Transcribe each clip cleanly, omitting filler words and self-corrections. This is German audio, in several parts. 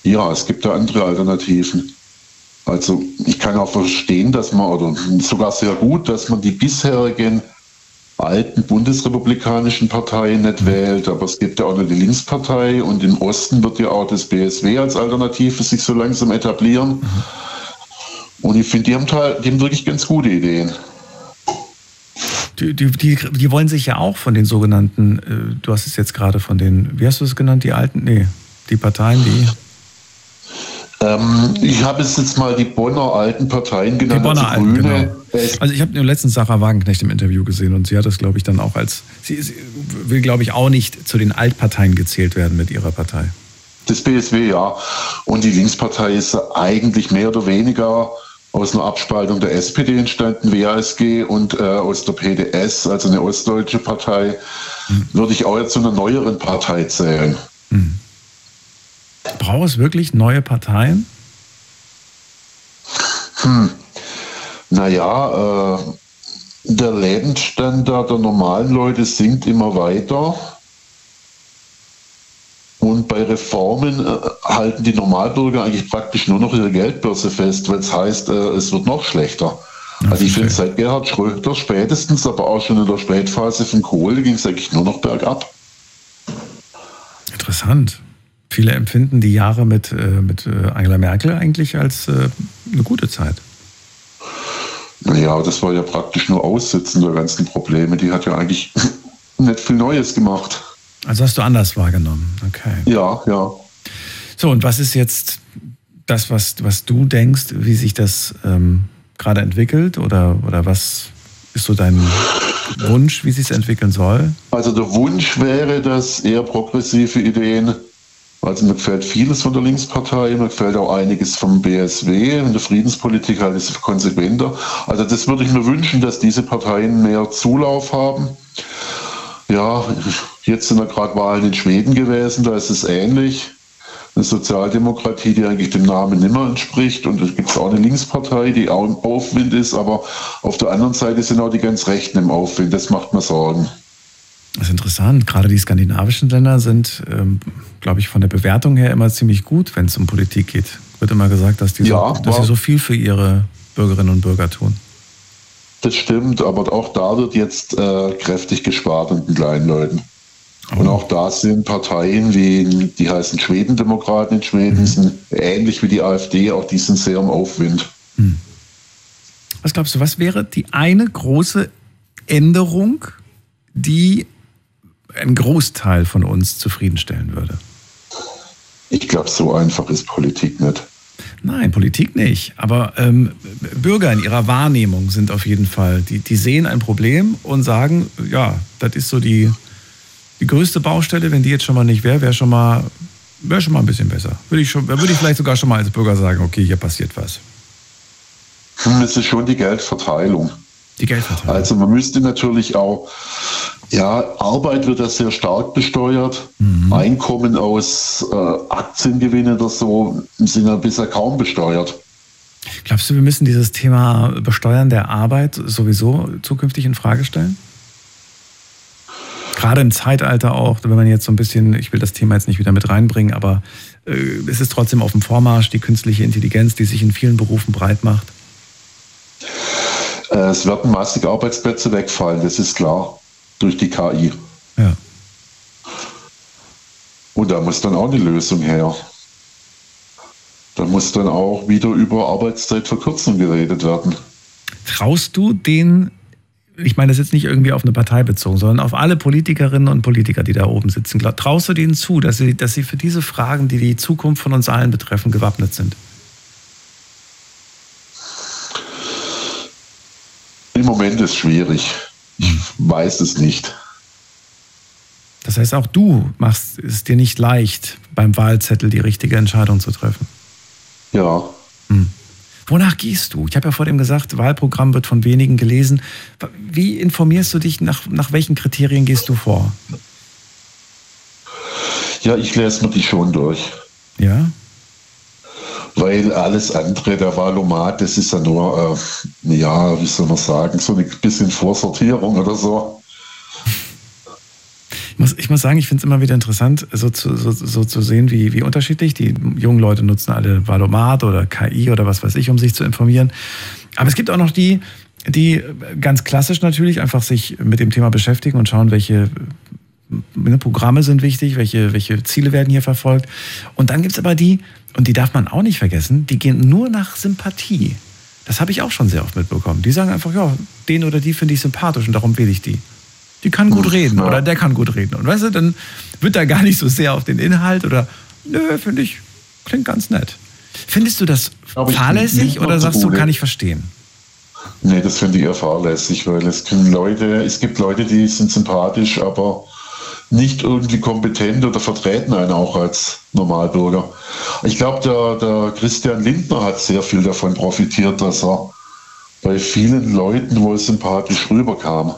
Ja, es gibt da andere Alternativen. Also ich kann auch verstehen, dass man, oder sogar sehr gut, dass man die bisherigen alten bundesrepublikanischen Parteien nicht wählt, aber es gibt ja auch noch die Linkspartei und im Osten wird ja auch das BSW als Alternative sich so langsam etablieren. Und ich finde, die haben wirklich ganz gute Ideen. Die wollen sich ja auch von den sogenannten, du hast es jetzt gerade von den, wie hast du es genannt, die alten, die Parteien, die... Ich habe es jetzt mal die Bonner alten Parteien genannt. Die Bonner alten, Grüne. Genau. Also ich habe nur letztens Sarah Wagenknecht im Interview gesehen und sie hat das, glaube ich, dann auch sie will, glaube ich, auch nicht zu den Altparteien gezählt werden mit ihrer Partei. Das BSW, ja. Und die Linkspartei ist eigentlich mehr oder weniger aus einer Abspaltung der SPD entstanden, WASG, und aus der PDS, also eine ostdeutsche Partei, würde ich auch jetzt zu einer neueren Partei zählen. Braucht es wirklich neue Parteien? Naja, der Lebensstandard der normalen Leute sinkt immer weiter. Und bei Reformen halten die Normalbürger eigentlich praktisch nur noch ihre Geldbörse fest, weil es heißt, es wird noch schlechter. Also ich finde, seit Gerhard Schröder spätestens, aber auch schon in der Spätphase von Kohl, ging es eigentlich nur noch bergab. Interessant. Viele empfinden die Jahre mit Angela Merkel eigentlich als eine gute Zeit. Naja, das war ja praktisch nur Aussitzen der ganzen Probleme. Die hat ja eigentlich nicht viel Neues gemacht. Also hast du anders wahrgenommen, okay. Ja. So, und was ist jetzt das, was du denkst, wie sich das gerade entwickelt? Oder was ist so dein Wunsch, wie sich es entwickeln soll? Also der Wunsch wäre, dass eher progressive Ideen. Also mir gefällt vieles von der Linkspartei, mir gefällt auch einiges vom BSW. In der Friedenspolitik halt ist es konsequenter. Also das würde ich mir wünschen, dass diese Parteien mehr Zulauf haben. Ja, jetzt sind ja gerade Wahlen in Schweden gewesen, da ist es ähnlich. Eine Sozialdemokratie, die eigentlich dem Namen nicht mehr entspricht. Und es gibt auch eine Linkspartei, die auch im Aufwind ist, aber auf der anderen Seite sind auch die ganz Rechten im Aufwind. Das macht mir Sorgen. Das ist interessant. Gerade die skandinavischen Länder sind, glaube ich, von der Bewertung her immer ziemlich gut, wenn es um Politik geht. Wird immer gesagt, dass sie so viel für ihre Bürgerinnen und Bürger tun. Das stimmt, aber auch da wird jetzt kräftig gespart an den kleinen Leuten. Und auch da sind Parteien wie, die heißen Schwedendemokraten in Schweden, sind ähnlich wie die AfD, auch die sind sehr im Aufwind. Was glaubst du, was wäre die eine große Änderung, die einen Großteil von uns zufriedenstellen würde? Ich glaube, so einfach ist Politik nicht. Nein, Politik nicht. Aber Bürger in ihrer Wahrnehmung sind auf jeden Fall, die sehen ein Problem und sagen, ja, das ist so die größte Baustelle. Wenn die jetzt schon mal nicht wäre schon mal ein bisschen besser. Würde ich vielleicht sogar schon mal als Bürger sagen, okay, hier passiert was. Es ist schon die Geldverteilung. Die Geldverteilung. Also man müsste natürlich auch, Arbeit wird ja sehr stark besteuert. Einkommen aus Aktiengewinnen oder so sind ja bisher kaum besteuert. Glaubst du, wir müssen dieses Thema Besteuern der Arbeit sowieso zukünftig in Frage stellen? Gerade im Zeitalter auch, wenn man jetzt so ein bisschen, ich will das Thema jetzt nicht wieder mit reinbringen, aber es ist trotzdem auf dem Vormarsch, die künstliche Intelligenz, die sich in vielen Berufen breit macht. Es werden massig Arbeitsplätze wegfallen, das ist klar, durch die KI. Ja. Und da muss dann auch eine Lösung her. Da muss dann auch wieder über Arbeitszeitverkürzung geredet werden. Traust du den, ich meine das jetzt nicht irgendwie auf eine Partei bezogen, sondern auf alle Politikerinnen und Politiker, die da oben sitzen, traust du denen zu, dass sie für diese Fragen, die die Zukunft von uns allen betreffen, gewappnet sind? Im Moment ist es schwierig. Ich weiß es nicht. Das heißt, auch du machst es dir nicht leicht, beim Wahlzettel die richtige Entscheidung zu treffen. Ja. Wonach gehst du? Ich habe ja vor dem gesagt, Wahlprogramm wird von wenigen gelesen. Wie informierst du dich, nach welchen Kriterien gehst du vor? Ja, ich lese mir die schon durch. Ja? Weil alles andere, der Wahlomat, das ist ja nur, wie soll man sagen, so ein bisschen Vorsortierung oder so. Ich muss sagen, ich finde es immer wieder interessant, so zu sehen, wie unterschiedlich. Die jungen Leute nutzen alle Valomat oder KI oder was weiß ich, um sich zu informieren. Aber es gibt auch noch die ganz klassisch natürlich einfach sich mit dem Thema beschäftigen und schauen, welche Programme sind wichtig, welche Ziele werden hier verfolgt. Und dann gibt es aber die, und die darf man auch nicht vergessen, die gehen nur nach Sympathie. Das habe ich auch schon sehr oft mitbekommen. Die sagen einfach, ja, den oder die finde ich sympathisch und darum wähle ich die. Die kann gut reden oder der kann gut reden. Und weißt du, dann wird da gar nicht so sehr auf den Inhalt oder, nö, finde ich, klingt ganz nett. Findest du das fahrlässig oder sagst du, kann ich verstehen? Nee, das finde ich eher fahrlässig, weil es gibt Leute, die sind sympathisch, aber nicht irgendwie kompetent oder vertreten einen auch als Normalbürger. Ich glaube, der Christian Lindner hat sehr viel davon profitiert, dass er bei vielen Leuten wohl sympathisch rüberkam.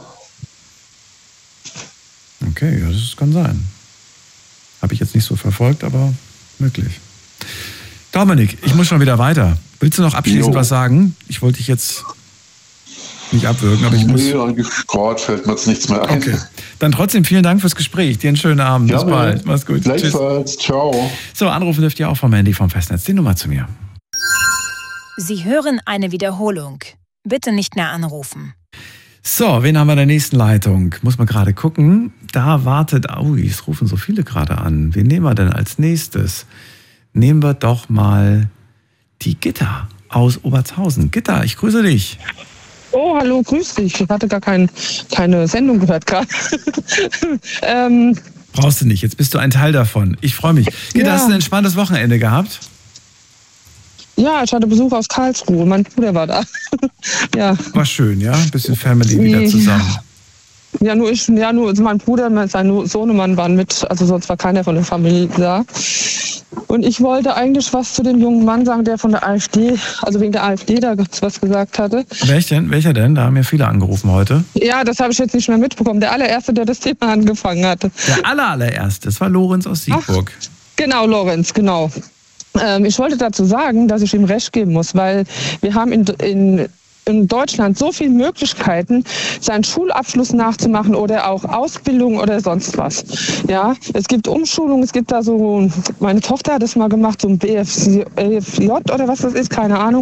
Okay, ja, das kann sein. Habe ich jetzt nicht so verfolgt, aber möglich. Dominik, ich muss schon wieder weiter. Willst du noch abschließend was sagen? Ich wollte dich jetzt nicht abwürgen, aber ich muss... Nee, eigentlich gerade fällt mir jetzt nichts mehr ein. Okay, dann trotzdem vielen Dank fürs Gespräch. Dir einen schönen Abend. Bis bald. Mach's gut. Gleichfalls. Ciao. So, anrufen dürft ihr auch vom Handy vom Festnetz. Die Nummer zu mir. Sie hören eine Wiederholung. Bitte nicht mehr anrufen. So, wen haben wir in der nächsten Leitung? Muss man gerade gucken. Da wartet... es rufen so viele gerade an. Wen nehmen wir denn als nächstes? Nehmen wir doch mal die Gitta aus Obertshausen. Gitta, ich grüße dich. Oh, hallo, grüß dich. Ich hatte gar keine Sendung gehört gerade. Brauchst du nicht, jetzt bist du ein Teil davon. Ich freue mich. Gitta, hast du ein entspanntes Wochenende gehabt? Ja, ich hatte Besuch aus Karlsruhe. Mein Bruder war da. Ja. War schön, ja? Ein bisschen Family wieder zusammen. Ja, nur mein Bruder, sein Sohnemann waren mit, also sonst war keiner von der Familie da. Und ich wollte eigentlich was zu dem jungen Mann sagen, der von der AfD, also wegen der AfD da was gesagt hatte. Welcher denn? Da haben ja viele angerufen heute. Ja, das habe ich jetzt nicht mehr mitbekommen. Der allererste, der das Thema angefangen hatte. Der allererste, das war Lorenz aus Siegburg. Ach, genau, Lorenz, genau. Ich wollte dazu sagen, dass ich ihm recht geben muss, weil wir haben in Deutschland so viele Möglichkeiten, seinen Schulabschluss nachzumachen oder auch Ausbildung oder sonst was. Ja, es gibt Umschulung, es gibt da so, meine Tochter hat das mal gemacht, so ein BFJ oder was das ist, keine Ahnung.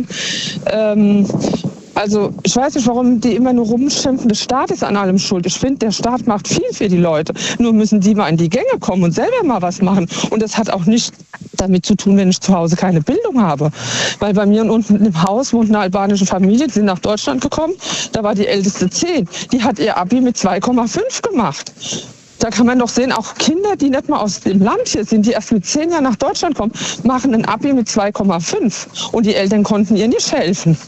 Also ich weiß nicht, warum die immer nur rumschimpfen, der Staat ist an allem schuld. Ich finde, der Staat macht viel für die Leute. Nur müssen die mal in die Gänge kommen und selber mal was machen. Und das hat auch nicht damit zu tun, wenn ich zu Hause keine Bildung habe. Weil bei mir unten im Haus wohnt eine albanische Familie, die sind nach Deutschland gekommen. Da war die älteste 10. Die hat ihr Abi mit 2,5 gemacht. Da kann man doch sehen, auch Kinder, die nicht mal aus dem Land hier sind, die erst mit 10 Jahren nach Deutschland kommen, machen ein Abi mit 2,5. Und die Eltern konnten ihr nicht helfen.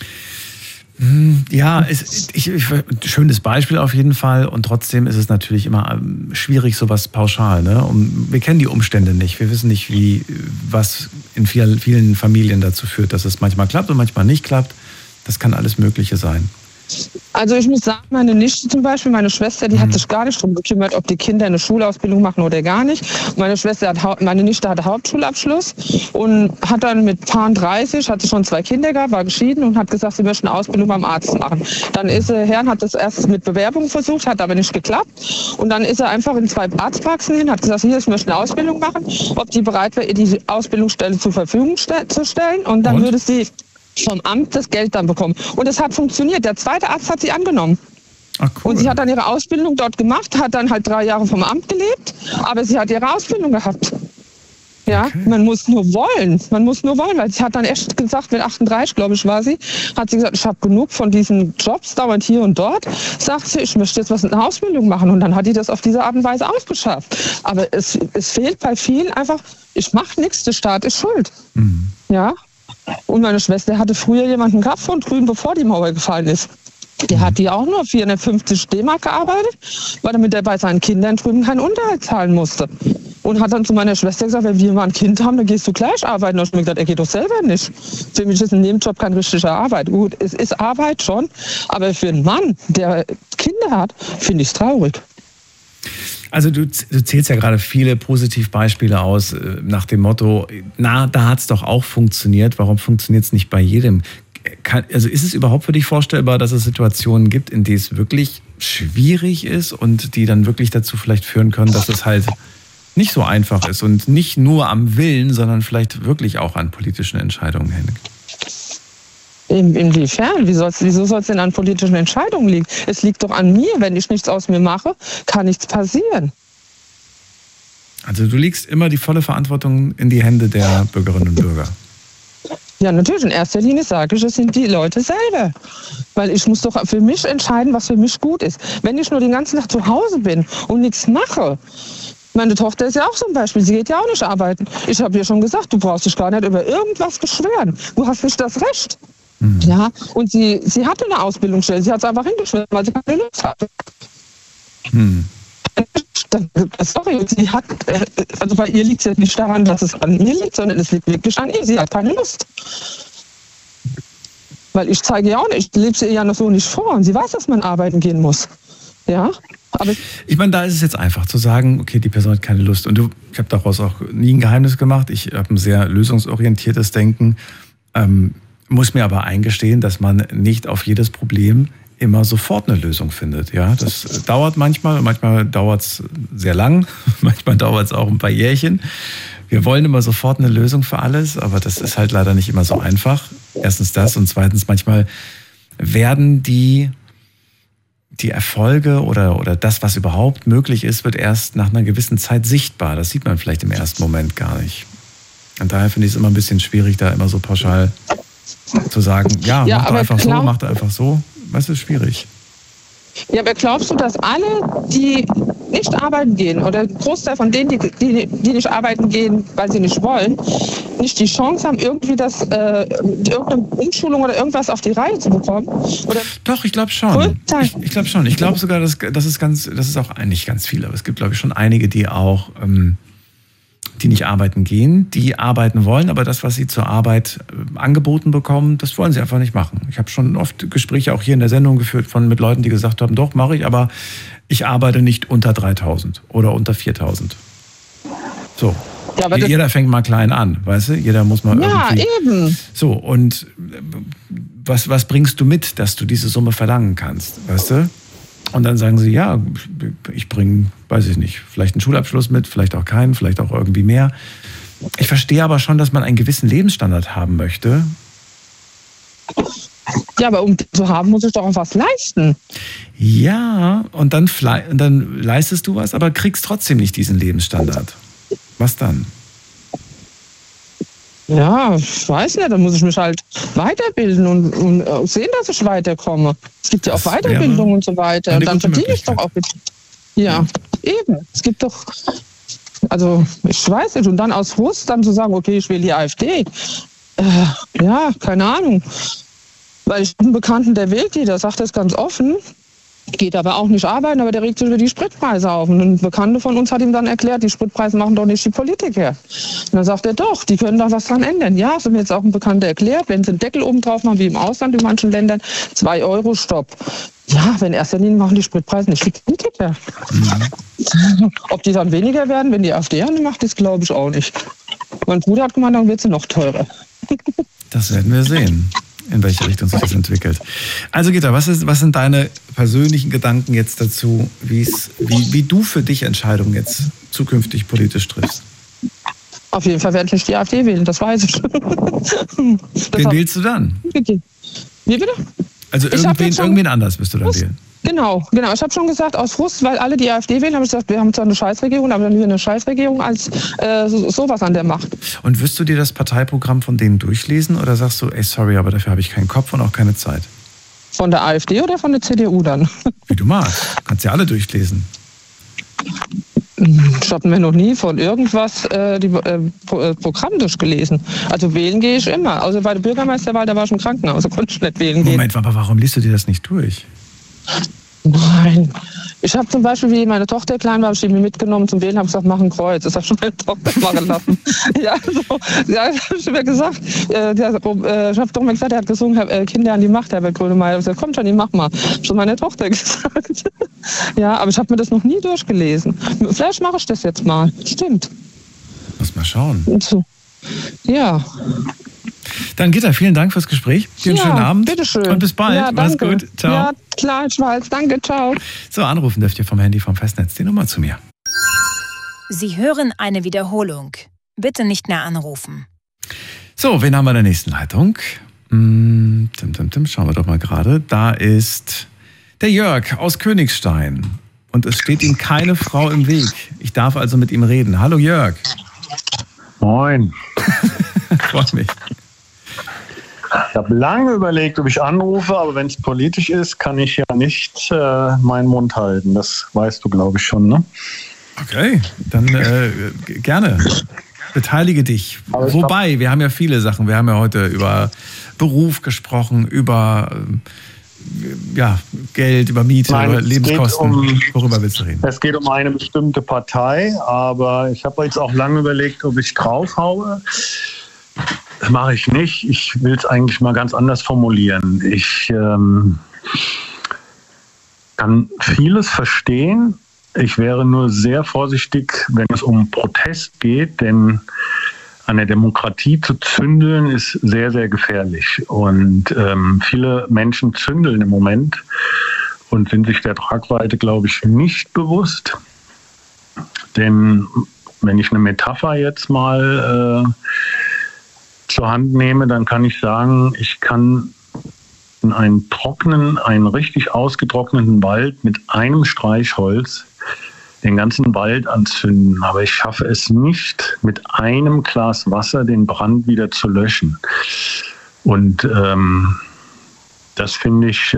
Ja, schönes Beispiel auf jeden Fall und trotzdem ist es natürlich immer schwierig, sowas pauschal. Ne? Wir kennen die Umstände nicht, wir wissen nicht, was in vielen Familien dazu führt, dass es manchmal klappt und manchmal nicht klappt. Das kann alles Mögliche sein. Also ich muss sagen, meine Nichte zum Beispiel, meine Schwester, die hat sich gar nicht darum gekümmert, ob die Kinder eine Schulausbildung machen oder gar nicht. Meine Nichte hatte Hauptschulabschluss und hat dann mit Paar 30, hatte schon 2 Kinder gehabt, war geschieden und hat gesagt, sie möchte eine Ausbildung beim Arzt machen. Dann ist er her und hat das erst mit Bewerbung versucht, hat aber nicht geklappt. Und dann ist er einfach in 2 Arztpraxen hin, hat gesagt, hier, ich möchte eine Ausbildung machen, ob die bereit wäre, ihr die Ausbildungsstelle zur Verfügung zu stellen. Und dann würde sie vom Amt das Geld dann bekommen. Und es hat funktioniert. Der zweite Arzt hat sie angenommen. Ach, cool. Und sie hat dann ihre Ausbildung dort gemacht, hat dann halt 3 Jahre vom Amt gelebt, aber sie hat ihre Ausbildung gehabt. Ja, okay. Man muss nur wollen, weil sie hat dann echt gesagt, mit 38, glaube ich, war sie, hat sie gesagt, ich habe genug von diesen Jobs, dauernd hier und dort, sagt sie, ich möchte jetzt was in der Ausbildung machen und dann hat die das auf diese Art und Weise auch geschafft. Aber es fehlt bei vielen einfach, ich mache nichts, der Staat ist schuld. Mhm. Ja. Und meine Schwester hatte früher jemanden gehabt von drüben, bevor die Mauer gefallen ist. Der hat die auch nur 450 D-Mark gearbeitet, weil er bei seinen Kindern drüben keinen Unterhalt zahlen musste. Und hat dann zu meiner Schwester gesagt, wenn wir mal ein Kind haben, dann gehst du gleich arbeiten. Und ich habe mir gesagt, er geht doch selber nicht. Für mich ist ein Nebenjob keine richtige Arbeit. Gut, es ist Arbeit schon, aber für einen Mann, der Kinder hat, finde ich es traurig. Also du zählst ja gerade viele Positivbeispiele aus nach dem Motto, da hat es doch auch funktioniert, warum funktioniert es nicht bei jedem? Also ist es überhaupt für dich vorstellbar, dass es Situationen gibt, in denen es wirklich schwierig ist und die dann wirklich dazu vielleicht führen können, dass es halt nicht so einfach ist und nicht nur am Willen, sondern vielleicht wirklich auch an politischen Entscheidungen hängt? Inwiefern? Wieso soll es denn an politischen Entscheidungen liegen? Es liegt doch an mir. Wenn ich nichts aus mir mache, kann nichts passieren. Also du legst immer die volle Verantwortung in die Hände der Bürgerinnen und Bürger. Ja, natürlich. In erster Linie sage ich, es sind die Leute selber. Weil ich muss doch für mich entscheiden, was für mich gut ist. Wenn ich nur den ganzen Tag zu Hause bin und nichts mache. Meine Tochter ist ja auch so ein Beispiel. Sie geht ja auch nicht arbeiten. Ich habe ihr schon gesagt, du brauchst dich gar nicht über irgendwas beschweren. Du hast nicht das Recht. Mhm. Ja, und sie hatte eine Ausbildungsstelle. Sie hat es einfach hingeschmissen, weil sie keine Lust hatte. Mhm. Sorry, sie hat, also bei ihr liegt es jetzt nicht daran, dass es an mir liegt, sondern es liegt wirklich an ihr. Sie hat keine Lust. Weil ich zeige ja auch nicht, ich lebe sie ja noch so nicht vor und sie weiß, dass man arbeiten gehen muss. Ja, aber ich meine, da ist es jetzt einfach zu sagen, okay, die Person hat keine Lust. Und ich habe daraus auch nie ein Geheimnis gemacht. Ich habe ein sehr lösungsorientiertes Denken, muss mir aber eingestehen, dass man nicht auf jedes Problem immer sofort eine Lösung findet. Ja, das dauert manchmal dauert es sehr lang, manchmal dauert es auch ein paar Jährchen. Wir wollen immer sofort eine Lösung für alles, aber das ist halt leider nicht immer so einfach. Erstens das und zweitens manchmal werden die Erfolge oder das, was überhaupt möglich ist, wird erst nach einer gewissen Zeit sichtbar. Das sieht man vielleicht im ersten Moment gar nicht. Und daher finde ich es immer ein bisschen schwierig, da immer so pauschal zu sagen, ja mach doch einfach so, mach doch einfach so. Was ist schwierig? Ja, aber glaubst du, dass alle, die nicht arbeiten gehen oder ein Großteil von denen, die nicht arbeiten gehen, weil sie nicht wollen, nicht die Chance haben, irgendwie irgendeine Umschulung oder irgendwas auf die Reihe zu bekommen? Oder doch, ich glaube schon. Ich glaube schon. Ich glaube sogar, das ist auch nicht ganz viel, aber es gibt, glaube ich, schon einige, die auch die nicht arbeiten gehen, die arbeiten wollen, aber das, was sie zur Arbeit angeboten bekommen, das wollen sie einfach nicht machen. Ich habe schon oft Gespräche auch hier in der Sendung geführt mit Leuten, die gesagt haben, doch, mache ich, aber ich arbeite nicht unter 3.000 oder unter 4.000. So. Ja, aber jeder fängt mal klein an, weißt du? Jeder muss mal irgendwie... Ja, eben. So, und was bringst du mit, dass du diese Summe verlangen kannst, weißt du? Und dann sagen sie, ja, ich bringe, weiß ich nicht, vielleicht einen Schulabschluss mit, vielleicht auch keinen, vielleicht auch irgendwie mehr. Ich verstehe aber schon, dass man einen gewissen Lebensstandard haben möchte. Ja, aber um zu haben, muss ich doch auch was leisten. Ja, und dann leistest du was, aber kriegst trotzdem nicht diesen Lebensstandard. Was dann? Ja, ich weiß nicht, dann muss ich mich halt weiterbilden und sehen, dass ich weiterkomme. Es gibt ja auch Weiterbildung und so weiter. Und dann verdiene ich doch auch mit. Ja, eben. Es gibt doch, also ich weiß nicht, und dann aus Frust dann zu sagen, okay, ich will die AfD. Ja, keine Ahnung. Weil ich einen Bekannten, der wählt die, der sagt das ganz offen. Geht aber auch nicht arbeiten, aber der regt sich über die Spritpreise auf. Und ein Bekannter von uns hat ihm dann erklärt, die Spritpreise machen doch nicht die Politiker. Und dann sagt er, doch, die können doch was dran ändern. Ja, das hat mir jetzt auch ein Bekannter erklärt, wenn sie einen Deckel oben drauf machen, wie im Ausland in manchen Ländern, 2 Euro Stopp. Ja, wenn erster Linie machen die Spritpreise nicht die Politiker. Mhm. Ob die dann weniger werden, wenn die AfD eine macht, das glaube ich auch nicht. Mein Bruder hat gemeint, dann wird sie noch teurer. Das werden wir sehen, in welche Richtung sich das entwickelt. Also Gitta, was sind deine persönlichen Gedanken jetzt dazu, wie du für dich Entscheidungen jetzt zukünftig politisch triffst? Auf jeden Fall werde ich nicht die AfD wählen, das weiß ich. Wen wählst du dann? Wie bitte? Also irgendwen anders wirst du dann wählen? Genau. Ich habe schon gesagt, aus Frust, weil alle die AfD wählen, habe ich gesagt, wir haben zwar eine Scheißregierung, aber dann lieber eine Scheißregierung als sowas an der Macht. Und wirst du dir das Parteiprogramm von denen durchlesen oder sagst du, ey, sorry, aber dafür habe ich keinen Kopf und auch keine Zeit? Von der AfD oder von der CDU dann? Wie du magst. Kannst ja alle durchlesen. Ich habe mir noch nie von irgendwas Programm durchgelesen. Also wählen gehe ich immer. Also bei der Bürgermeisterwahl, da war ich im Krankenhaus, also konnte ich nicht wählen gehen. Moment, aber warum liest du dir das nicht durch? Nein. Ich habe zum Beispiel, wie meine Tochter klein war, habe ich die mir mitgenommen zum Wählen, habe gesagt, mach ein Kreuz. Das habe ich schon meine Tochter machen lassen. Ja, habe ich mir gesagt. Ich habe doch mal gesagt, er hat gesungen, Kinder an die Macht, Herbert Grönemeyer. Ich habe gesagt, komm schon, mach mal. Schon meine Tochter gesagt. Ja, aber ich habe mir das noch nie durchgelesen. Vielleicht mache ich das jetzt mal. Stimmt. Muss mal schauen. So. Ja. Dann Gitta, vielen Dank fürs Gespräch. Dir einen schönen Abend. Bitteschön. Und bis bald. Ja, Mach's danke. gut. Ciao. Ja, klar, Schwarz. Danke, ciao. So, anrufen dürft ihr vom Handy vom Festnetz die Nummer zu mir. Sie hören eine Wiederholung. Bitte nicht mehr anrufen. So, wen haben wir in der nächsten Leitung? Schauen wir doch mal gerade. Da ist der Jörg aus Königstein. Und es steht ihm keine Frau im Weg. Ich darf also mit ihm reden. Hallo Jörg. Moin. Freut mich. Ich habe lange überlegt, ob ich anrufe, aber wenn es politisch ist, kann ich ja nicht meinen Mund halten. Das weißt du, glaube ich, schon, ne? Okay, dann gerne. Beteilige dich. Wobei, wir haben ja viele Sachen. Wir haben ja heute über Beruf gesprochen, über Geld, über Miete, über Lebenskosten. Worüber willst du reden? Es geht um eine bestimmte Partei, aber ich habe jetzt auch lange überlegt, ob ich draufhaue. Das mache ich nicht. Ich will es eigentlich mal ganz anders formulieren. Ich kann vieles verstehen. Ich wäre nur sehr vorsichtig, wenn es um Protest geht, denn an der Demokratie zu zündeln ist sehr, sehr gefährlich. Und viele Menschen zündeln im Moment und sind sich der Tragweite, glaube ich, nicht bewusst. Denn wenn ich eine Metapher jetzt mal zur Hand nehme, dann kann ich sagen, ich kann in einen richtig ausgetrockneten Wald mit einem Streichholz den ganzen Wald anzünden. Aber ich schaffe es nicht, mit einem Glas Wasser den Brand wieder zu löschen. Und das finde ich,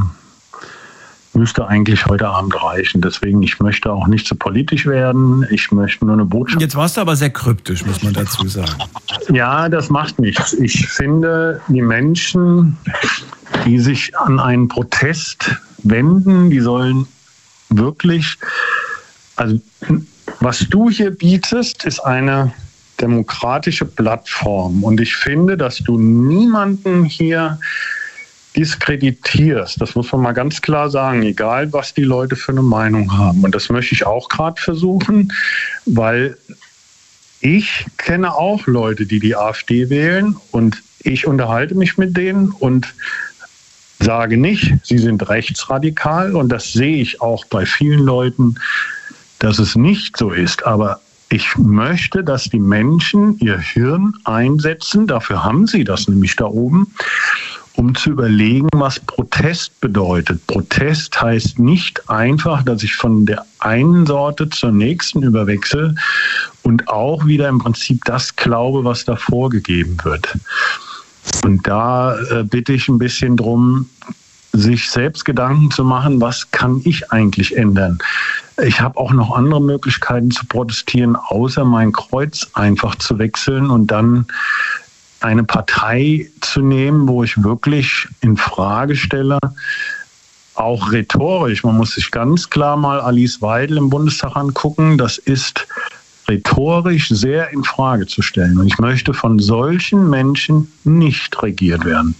müsste eigentlich heute Abend reichen. Deswegen, ich möchte auch nicht zu politisch werden. Ich möchte nur eine Botschaft. Jetzt warst du aber sehr kryptisch, muss man dazu sagen. Ja, das macht nichts. Ich finde, die Menschen, die sich an einen Protest wenden, die sollen wirklich, also was du hier bietest, ist eine demokratische Plattform. Und ich finde, dass du niemanden hier diskreditierst. Das muss man mal ganz klar sagen, egal was die Leute für eine Meinung haben. Und das möchte ich auch gerade versuchen, weil ich kenne auch Leute, die die AfD wählen und ich unterhalte mich mit denen und sage nicht, sie sind rechtsradikal und das sehe ich auch bei vielen Leuten, dass es nicht so ist. Aber ich möchte, dass die Menschen ihr Hirn einsetzen, dafür haben sie das nämlich da oben, um zu überlegen, was Protest bedeutet. Protest heißt nicht einfach, dass ich von der einen Sorte zur nächsten überwechsel und auch wieder im Prinzip das glaube, was da vorgegeben wird. Und da bitte ich ein bisschen drum, sich selbst Gedanken zu machen, was kann ich eigentlich ändern? Ich habe auch noch andere Möglichkeiten zu protestieren, außer mein Kreuz einfach zu wechseln und dann eine Partei zu nehmen, wo ich wirklich in Frage stelle, auch rhetorisch. Man muss sich ganz klar mal Alice Weidel im Bundestag angucken. Das ist rhetorisch sehr in Frage zu stellen. Und ich möchte von solchen Menschen nicht regiert werden.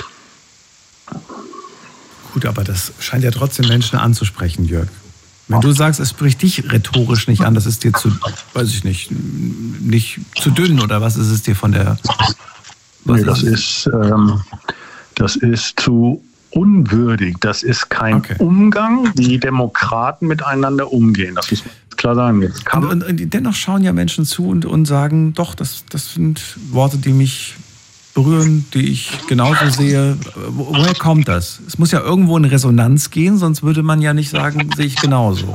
Gut, aber das scheint ja trotzdem Menschen anzusprechen, Jörg. Wenn du sagst, es spricht dich rhetorisch nicht an, das ist dir zu, weiß ich nicht zu dünn oder was ist es dir von der... Nee, das ist zu unwürdig. Das ist kein Umgang, wie Demokraten miteinander umgehen. Das muss man klar sagen. Und dennoch schauen ja Menschen zu und sagen, doch, das sind Worte, die mich berühren, die ich genauso sehe. Woher kommt das? Es muss ja irgendwo in Resonanz gehen, sonst würde man ja nicht sagen, sehe ich genauso.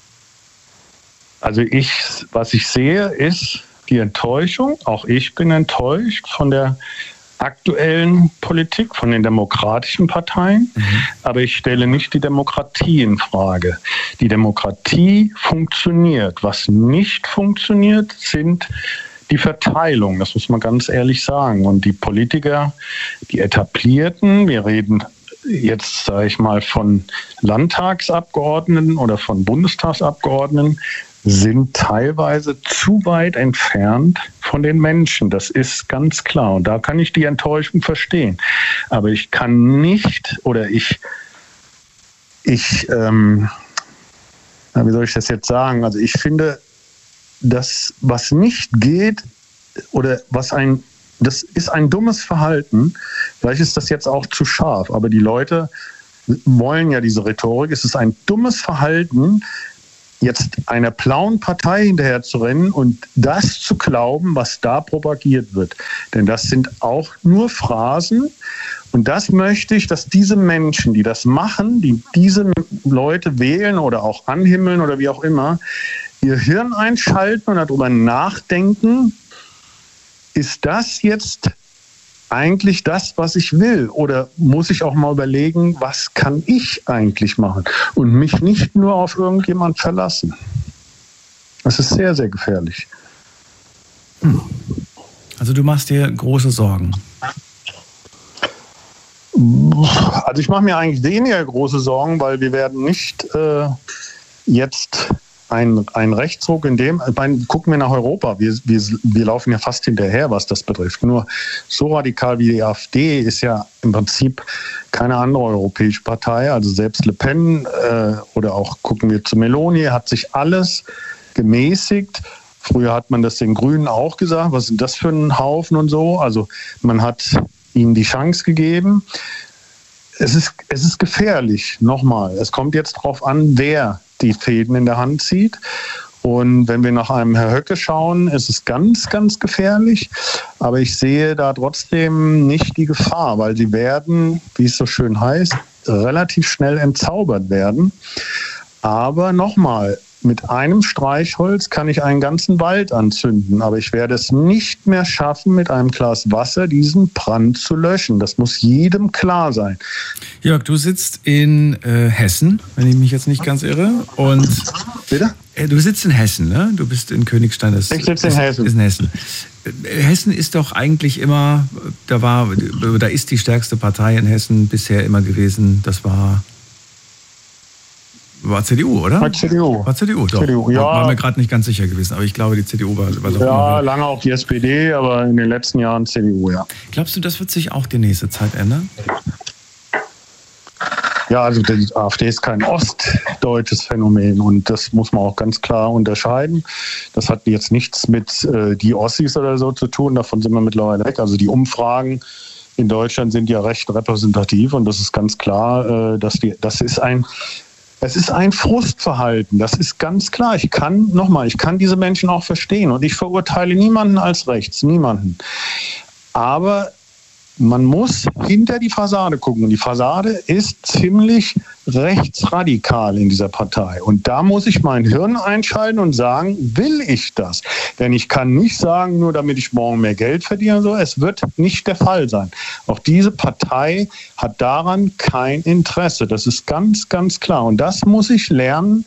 Also was ich sehe, ist die Enttäuschung. Auch ich bin enttäuscht von der aktuellen Politik, von den demokratischen Parteien. Aber ich stelle nicht die Demokratie in Frage. Die Demokratie funktioniert. Was nicht funktioniert, sind die Verteilung. Das muss man ganz ehrlich sagen. Und die Politiker, die Etablierten, wir reden jetzt, sage ich mal, von Landtagsabgeordneten oder von Bundestagsabgeordneten, sind teilweise zu weit entfernt von den Menschen. Das ist ganz klar. Und da kann ich die Enttäuschung verstehen. Aber ich kann nicht oder wie soll ich das jetzt sagen? Also ich finde, das, was nicht geht oder was ein das ist ein dummes Verhalten. Vielleicht ist das jetzt auch zu scharf, aber die Leute wollen ja diese Rhetorik. Es ist ein dummes Verhalten, jetzt einer blauen Partei hinterher zu rennen und das zu glauben, was da propagiert wird. Denn das sind auch nur Phrasen. Und das möchte ich, dass diese Menschen, die das machen, die diese Leute wählen oder auch anhimmeln oder wie auch immer, ihr Hirn einschalten und darüber nachdenken, ist das jetzt eigentlich das, was ich will? Oder muss ich auch mal überlegen, was kann ich eigentlich machen? Und mich nicht nur auf irgendjemand verlassen. Das ist sehr, sehr gefährlich. Also du machst dir große Sorgen. Also ich mache mir eigentlich weniger große Sorgen, weil wir werden nicht jetzt ein Rechtsruck in dem, gucken wir nach Europa, wir laufen ja fast hinterher, was das betrifft. Nur so radikal wie die AfD ist ja im Prinzip keine andere europäische Partei. Also selbst Le Pen oder auch gucken wir zu Meloni, hat sich alles gemäßigt. Früher hat man das den Grünen auch gesagt, was sind das für ein Haufen und so. Also man hat ihnen die Chance gegeben. Es ist gefährlich, nochmal. Es kommt jetzt darauf an, wer die Fäden in der Hand zieht. Und wenn wir nach einem Herr Höcke schauen, ist es ganz, ganz gefährlich. Aber ich sehe da trotzdem nicht die Gefahr, weil sie werden, wie es so schön heißt, relativ schnell entzaubert werden. Aber nochmal, mit einem Streichholz kann ich einen ganzen Wald anzünden, aber ich werde es nicht mehr schaffen, mit einem Glas Wasser diesen Brand zu löschen. Das muss jedem klar sein. Jörg, du sitzt in Hessen, wenn ich mich jetzt nicht ganz irre. Und bitte? Du sitzt in Hessen, ne? Du bist in Königstein. Ich sitze in Hessen. Ist in Hessen. Hessen ist doch eigentlich immer, da ist die stärkste Partei in Hessen bisher immer gewesen. Das war CDU, oder? War CDU. War CDU, doch. CDU, ja. War mir gerade nicht ganz sicher gewesen, aber ich glaube, die CDU war so. Ja, lange auch die SPD, aber in den letzten Jahren CDU, ja. Glaubst du, das wird sich auch die nächste Zeit ändern? Ja, also die AfD ist kein ostdeutsches Phänomen und das muss man auch ganz klar unterscheiden. Das hat jetzt nichts mit die Ossis oder so zu tun, davon sind wir mittlerweile weg. Also die Umfragen in Deutschland sind ja recht repräsentativ und das ist ganz klar, es ist ein Frustverhalten, das ist ganz klar. Ich kann diese Menschen auch verstehen und ich verurteile niemanden als rechts, niemanden. Aber man muss hinter die Fassade gucken und die Fassade ist ziemlich rechtsradikal in dieser Partei. Und da muss ich mein Hirn einschalten und sagen, will ich das? Denn ich kann nicht sagen, nur damit ich morgen mehr Geld verdiene. So, es wird nicht der Fall sein. Auch diese Partei hat daran kein Interesse. Das ist ganz, ganz klar. Und das muss ich lernen,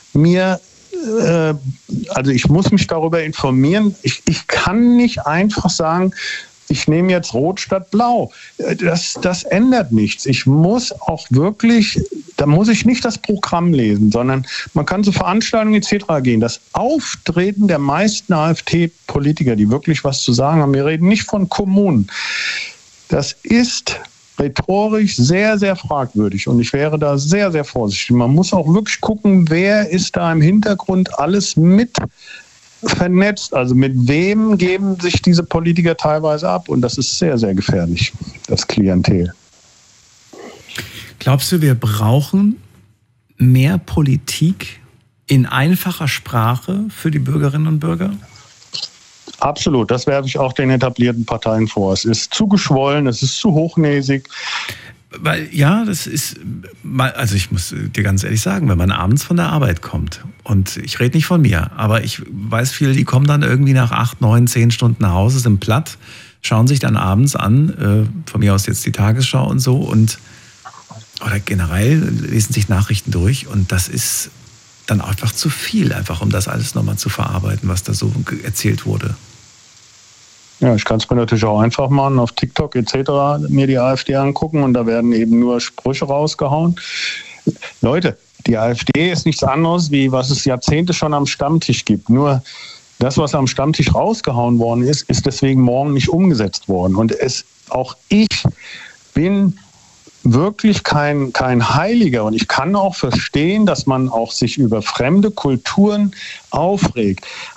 ich muss mich darüber informieren. Ich kann nicht einfach sagen, ich nehme jetzt Rot statt Blau. Das ändert nichts. Ich muss auch wirklich, da muss ich nicht das Programm lesen, sondern man kann zu Veranstaltungen etc. gehen. Das Auftreten der meisten AfD-Politiker, die wirklich was zu sagen haben, wir reden nicht von Kommunen, das ist rhetorisch sehr, sehr fragwürdig und ich wäre da sehr, sehr vorsichtig. Man muss auch wirklich gucken, wer ist da im Hintergrund alles mit vernetzt, also mit wem geben sich diese Politiker teilweise ab und das ist sehr, sehr gefährlich, das Klientel. Glaubst du, wir brauchen mehr Politik in einfacher Sprache für die Bürgerinnen und Bürger? Absolut, das werfe ich auch den etablierten Parteien vor. Es ist zu geschwollen, es ist zu hochnäsig. Weil, ja, das ist, also ich muss dir ganz ehrlich sagen, wenn man abends von der Arbeit kommt, und ich rede nicht von mir, aber ich weiß viele, die kommen dann irgendwie nach 8, 9, 10 Stunden nach Hause, sind platt, schauen sich dann abends an, von mir aus jetzt die Tagesschau und so, oder generell lesen sich Nachrichten durch und das ist dann einfach zu viel, einfach um das alles nochmal zu verarbeiten, was da so erzählt wurde. Ja, ich kann es mir natürlich auch einfach machen, auf TikTok etc. mir die AfD angucken und da werden eben nur Sprüche rausgehauen. Leute, die AfD ist nichts anderes, wie was es Jahrzehnte schon am Stammtisch gibt. Nur das, was am Stammtisch rausgehauen worden ist, ist deswegen morgen nicht umgesetzt worden. Und auch ich bin wirklich kein Heiliger und ich kann auch verstehen, dass man auch sich über fremde Kulturen aufregt.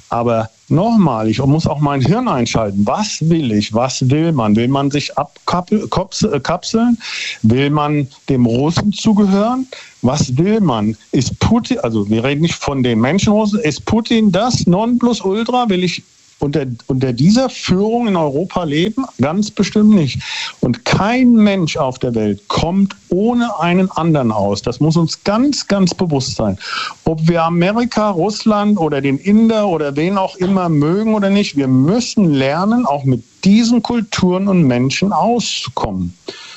Aber nochmal, ich muss auch mein Hirn einschalten. Was will ich? Was will man? Will man sich abkapseln? Will man dem Russen zugehören? Was will man? Ist Putin, also wir reden nicht von den Menschenrussen, ist Putin das Nonplusultra? Will ich unter dieser Führung in Europa leben? Ganz bestimmt nicht. Und kein Mensch auf der Welt kommt ohne einen anderen aus. Das muss uns ganz, ganz bewusst sein. Ob wir Amerika, Russland oder den Inder oder wen auch immer mögen oder nicht, wir müssen lernen, auch mit diesen Kulturen und Menschen auszukommen.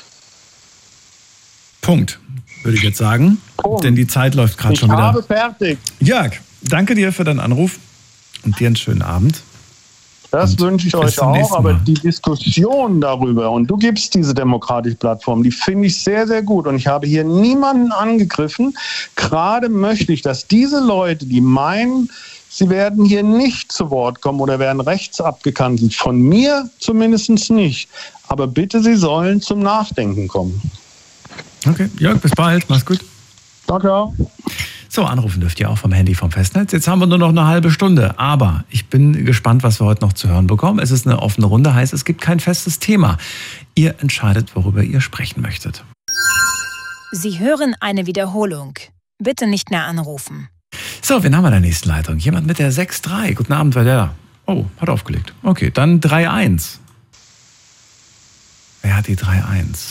Punkt, würde ich jetzt sagen. Punkt. Denn die Zeit läuft gerade schon wieder. Ich habe fertig. Jörg, danke dir für deinen Anruf und dir einen schönen Abend. Das wünsche ich euch auch, aber die Diskussion darüber, und du gibst diese demokratische Plattform, die finde ich sehr, sehr gut. Und ich habe hier niemanden angegriffen. Gerade möchte ich, dass diese Leute, die meinen, sie werden hier nicht zu Wort kommen oder werden rechts abgekanzelt, von mir zumindest nicht. Aber bitte, sie sollen zum Nachdenken kommen. Okay, Jörg, bis bald. Mach's gut. Ciao. So, anrufen dürft ihr auch vom Handy vom Festnetz. Jetzt haben wir nur noch eine halbe Stunde, aber ich bin gespannt, was wir heute noch zu hören bekommen. Es ist eine offene Runde, heißt, es gibt kein festes Thema. Ihr entscheidet, worüber ihr sprechen möchtet. Sie hören eine Wiederholung. Bitte nicht mehr anrufen. So, wen haben wir in der nächsten Leitung? Jemand mit der 6-3. Guten Abend, wer der? Oh, hat aufgelegt. Okay, dann 3-1. Wer hat die 3-1?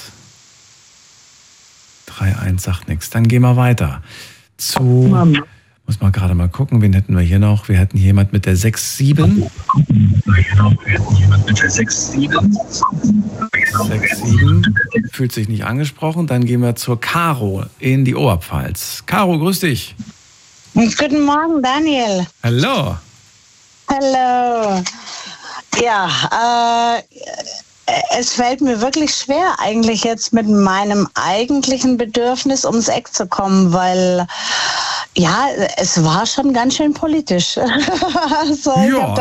3-1 sagt nichts. Dann gehen wir weiter. Muss man gerade mal gucken, wen hätten wir hier noch? Wir hätten hier jemand mit der 6-7. 6-7 fühlt sich nicht angesprochen. Dann gehen wir zur Caro in die Oberpfalz. Caro, grüß dich. Guten Morgen, Daniel. Hallo. Hallo. Ja, es fällt mir wirklich schwer, eigentlich jetzt mit meinem eigentlichen Bedürfnis ums Eck zu kommen, weil ja, es war schon ganz schön politisch. Also,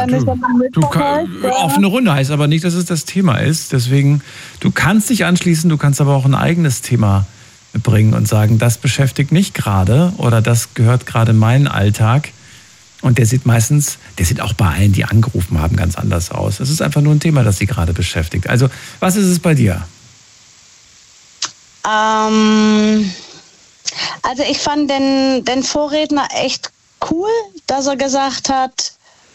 offene Runde heißt aber nicht, dass es das Thema ist. Deswegen, du kannst dich anschließen, du kannst aber auch ein eigenes Thema bringen und sagen, das beschäftigt mich gerade oder das gehört gerade in meinen Alltag. Und der sieht auch bei allen, die angerufen haben, ganz anders aus. Es ist einfach nur ein Thema, das sie gerade beschäftigt. Also, was ist es bei dir? Also ich fand den Vorredner echt cool, dass er gesagt hat,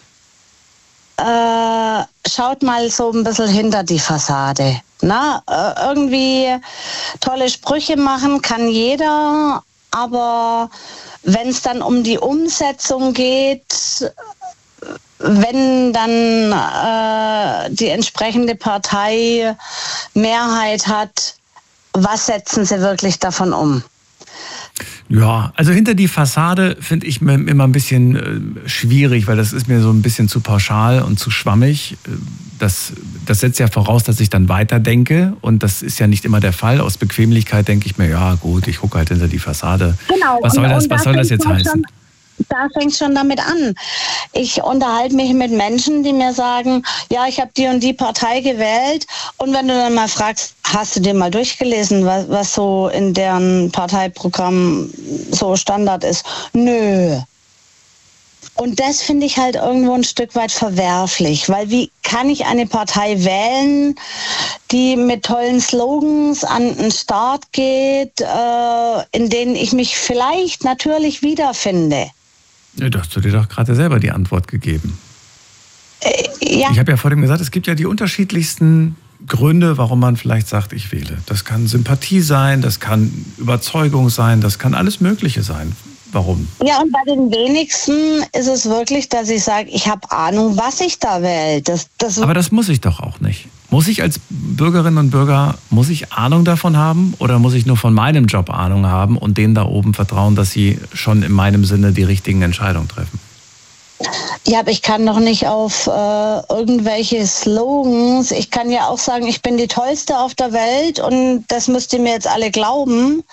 schaut mal so ein bisschen hinter die Fassade. Irgendwie tolle Sprüche machen kann jeder, aber wenn es dann um die Umsetzung geht, wenn dann die entsprechende Partei Mehrheit hat, was setzen sie wirklich davon um? Ja, also hinter die Fassade finde ich immer ein bisschen schwierig, weil das ist mir so ein bisschen zu pauschal und zu schwammig. Das setzt ja voraus, dass ich dann weiterdenke und das ist ja nicht immer der Fall. Aus Bequemlichkeit denke ich mir, ja gut, ich gucke halt hinter die Fassade. Genau. Was soll das jetzt heißen? Da fängt es schon damit an. Ich unterhalte mich mit Menschen, die mir sagen, ja, ich habe die und die Partei gewählt. Und wenn du dann mal fragst, hast du dir mal durchgelesen, was so in deren Parteiprogramm so Standard ist? Nö. Und das finde ich halt irgendwo ein Stück weit verwerflich, weil wie kann ich eine Partei wählen, die mit tollen Slogans an den Start geht, in denen ich mich vielleicht natürlich wiederfinde? Ja, du hast dir doch gerade selber die Antwort gegeben. Ja. Ich habe ja vorhin gesagt, es gibt ja die unterschiedlichsten Gründe, warum man vielleicht sagt, ich wähle. Das kann Sympathie sein, das kann Überzeugung sein, das kann alles Mögliche sein. Warum? Ja, und bei den wenigsten ist es wirklich, dass ich sage, ich habe Ahnung, was ich da wähle. Aber das muss ich doch auch nicht. Muss ich als Bürgerinnen und Bürger, muss ich Ahnung davon haben oder muss ich nur von meinem Job Ahnung haben und denen da oben vertrauen, dass sie schon in meinem Sinne die richtigen Entscheidungen treffen? Ja, aber ich kann doch nicht auf irgendwelche Slogans, ich kann ja auch sagen, ich bin die Tollste auf der Welt und das müsst ihr mir jetzt alle glauben.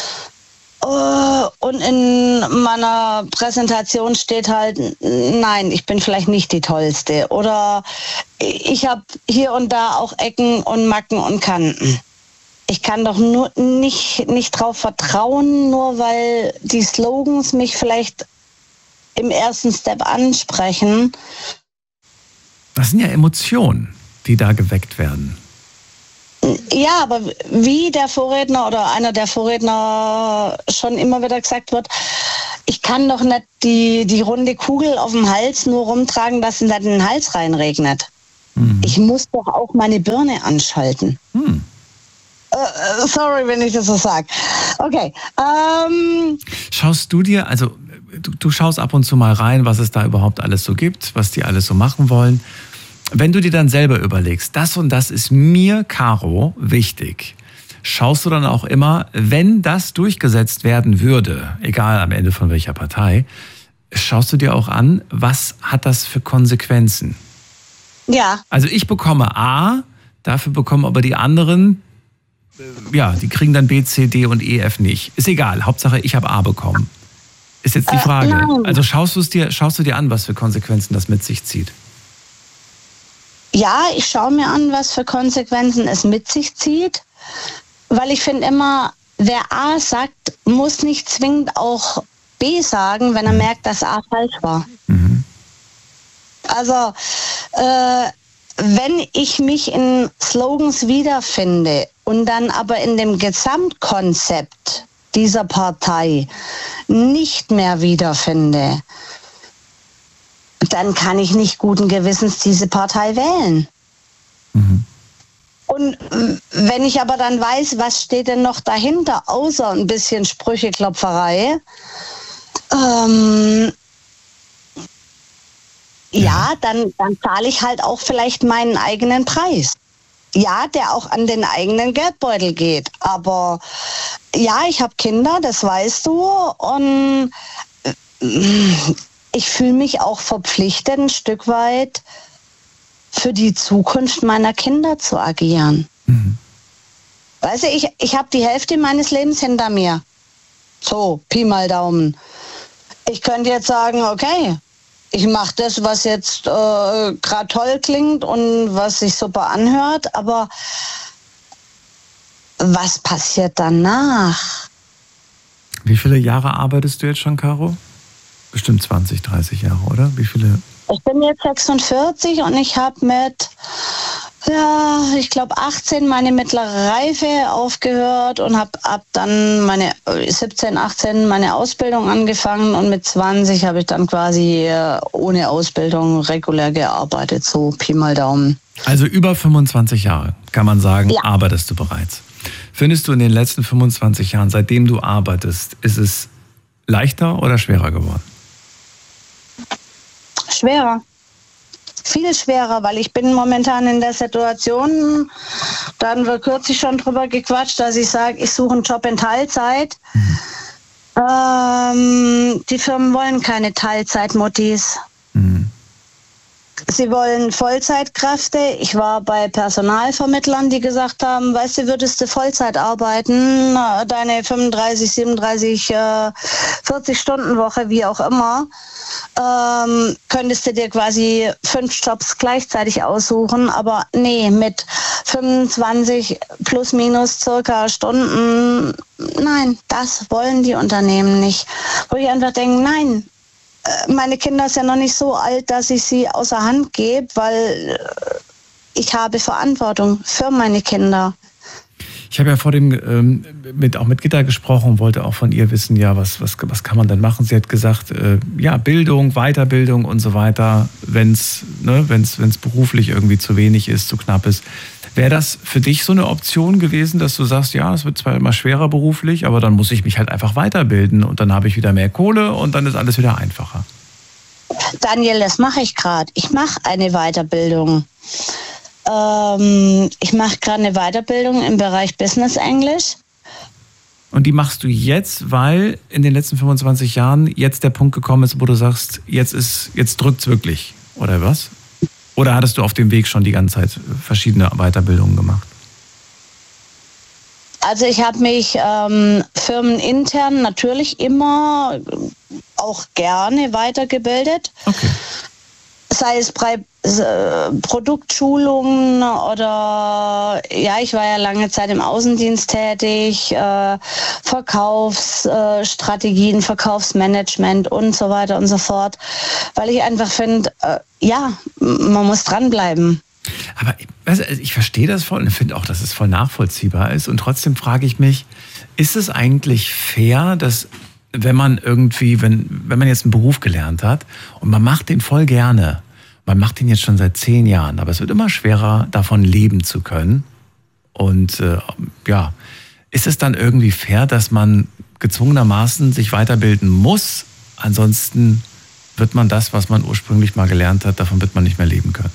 Und in meiner Präsentation steht halt, nein, ich bin vielleicht nicht die Tollste. Oder ich habe hier und da auch Ecken und Macken und Kanten. Ich kann doch nur nicht drauf vertrauen, nur weil die Slogans mich vielleicht im ersten Step ansprechen. Das sind ja Emotionen, die da geweckt werden. Ja, aber wie der Vorredner oder einer der Vorredner schon immer wieder gesagt wird, ich kann doch nicht die runde Kugel auf dem Hals nur rumtragen, dass es nicht in den Hals reinregnet. Ich muss doch auch meine Birne anschalten. Sorry, wenn ich das so sage. Okay. Schaust du dir, also du schaust ab und zu mal rein, was es da überhaupt alles so gibt, was die alles so machen wollen. Wenn du dir dann selber überlegst, das und das ist mir, Caro, wichtig, schaust du dann auch immer, wenn das durchgesetzt werden würde, egal am Ende von welcher Partei, schaust du dir auch an, was hat das für Konsequenzen? Ja. Also ich bekomme A, dafür bekommen aber die anderen, ja, die kriegen dann B, C, D und E, F nicht. Ist egal, Hauptsache ich habe A bekommen. Ist jetzt die Frage. Nein. Also schaust du dir an, was für Konsequenzen das mit sich zieht? Ja, ich schaue mir an, was für Konsequenzen es mit sich zieht, weil ich finde immer, wer A sagt, muss nicht zwingend auch B sagen, wenn er merkt, dass A falsch war. Also, wenn ich mich in Slogans wiederfinde und dann aber in dem Gesamtkonzept dieser Partei nicht mehr wiederfinde, dann kann ich nicht guten Gewissens diese Partei wählen. Und wenn ich aber dann weiß, was steht denn noch dahinter, außer ein bisschen Sprücheklopferei, ja, dann zahle ich halt auch vielleicht meinen eigenen Preis. Ja, der auch an den eigenen Geldbeutel geht. Aber ja, ich habe Kinder, das weißt du. Und ich fühle mich auch verpflichtet, ein Stück weit für die Zukunft meiner Kinder zu agieren. Weißt du, ich habe die Hälfte meines Lebens hinter mir. So, Pi mal Daumen. Ich könnte jetzt sagen, okay, ich mache das, was jetzt gerade toll klingt und was sich super anhört, aber was passiert danach? Wie viele Jahre arbeitest du jetzt schon, Caro? Bestimmt 20, 30 Jahre, oder? Wie viele? Ich bin jetzt 46 und ich habe mit, ja, ich glaube 18 meine mittlere Reife aufgehört und habe ab dann meine 17, 18 meine Ausbildung angefangen und mit 20 habe ich dann quasi ohne Ausbildung regulär gearbeitet, so Pi mal Daumen. Also über 25 Jahre, kann man sagen, ja, arbeitest du bereits. Findest du in den letzten 25 Jahren, seitdem du arbeitest, ist es leichter oder schwerer geworden? Schwerer. Viel schwerer, weil ich bin momentan in der Situation, da hatten wir kürzlich schon drüber gequatscht, dass ich sage, ich suche einen Job in Teilzeit. Die Firmen wollen keine Teilzeitmuttis. Sie wollen Vollzeitkräfte. Ich war bei Personalvermittlern, die gesagt haben, weißt du, würdest du Vollzeit arbeiten, deine 35, 37, 40-Stunden-Woche, wie auch immer, könntest du dir quasi 5 Jobs gleichzeitig aussuchen. Aber nee, mit 25 plus minus circa Stunden, nein, das wollen die Unternehmen nicht. Wo ich einfach denke, nein, meine Kinder sind ja noch nicht so alt, dass ich sie außer Hand gebe, weil ich habe Verantwortung für meine Kinder. Ich habe ja vor dem auch mit Gitta gesprochen und wollte auch von ihr wissen, ja, was kann man denn machen? Sie hat gesagt, ja, Bildung, Weiterbildung und so weiter, wenn's beruflich irgendwie zu wenig ist, zu knapp ist. Wäre das für dich so eine Option gewesen, dass du sagst, ja, es wird zwar immer schwerer beruflich, aber dann muss ich mich halt einfach weiterbilden und dann habe ich wieder mehr Kohle und dann ist alles wieder einfacher? Daniel, das mache ich gerade. Ich mache eine Weiterbildung. Ich mache gerade eine Weiterbildung im Bereich Business Englisch. Und die machst du jetzt, weil in den letzten 25 Jahren jetzt der Punkt gekommen ist, wo du sagst, jetzt drückt's wirklich, oder was? Oder hattest du auf dem Weg schon die ganze Zeit verschiedene Weiterbildungen gemacht? Also ich habe mich firmenintern natürlich immer auch gerne weitergebildet. Okay. sei es bei Produktschulungen oder ich war ja lange Zeit im Außendienst tätig, Verkaufsstrategien, Verkaufsmanagement und so weiter und so fort, weil ich einfach finde, man muss dranbleiben. Aber ich verstehe das voll und finde auch, dass es voll nachvollziehbar ist. Und trotzdem frage ich mich, ist es eigentlich fair, dass wenn man irgendwie, wenn man jetzt einen Beruf gelernt hat und man macht den voll gerne, man macht den jetzt schon seit 10 Jahren, aber es wird immer schwerer, davon leben zu können. Und ist es dann irgendwie fair, dass man gezwungenermaßen sich weiterbilden muss? Ansonsten wird man das, was man ursprünglich mal gelernt hat, davon wird man nicht mehr leben können.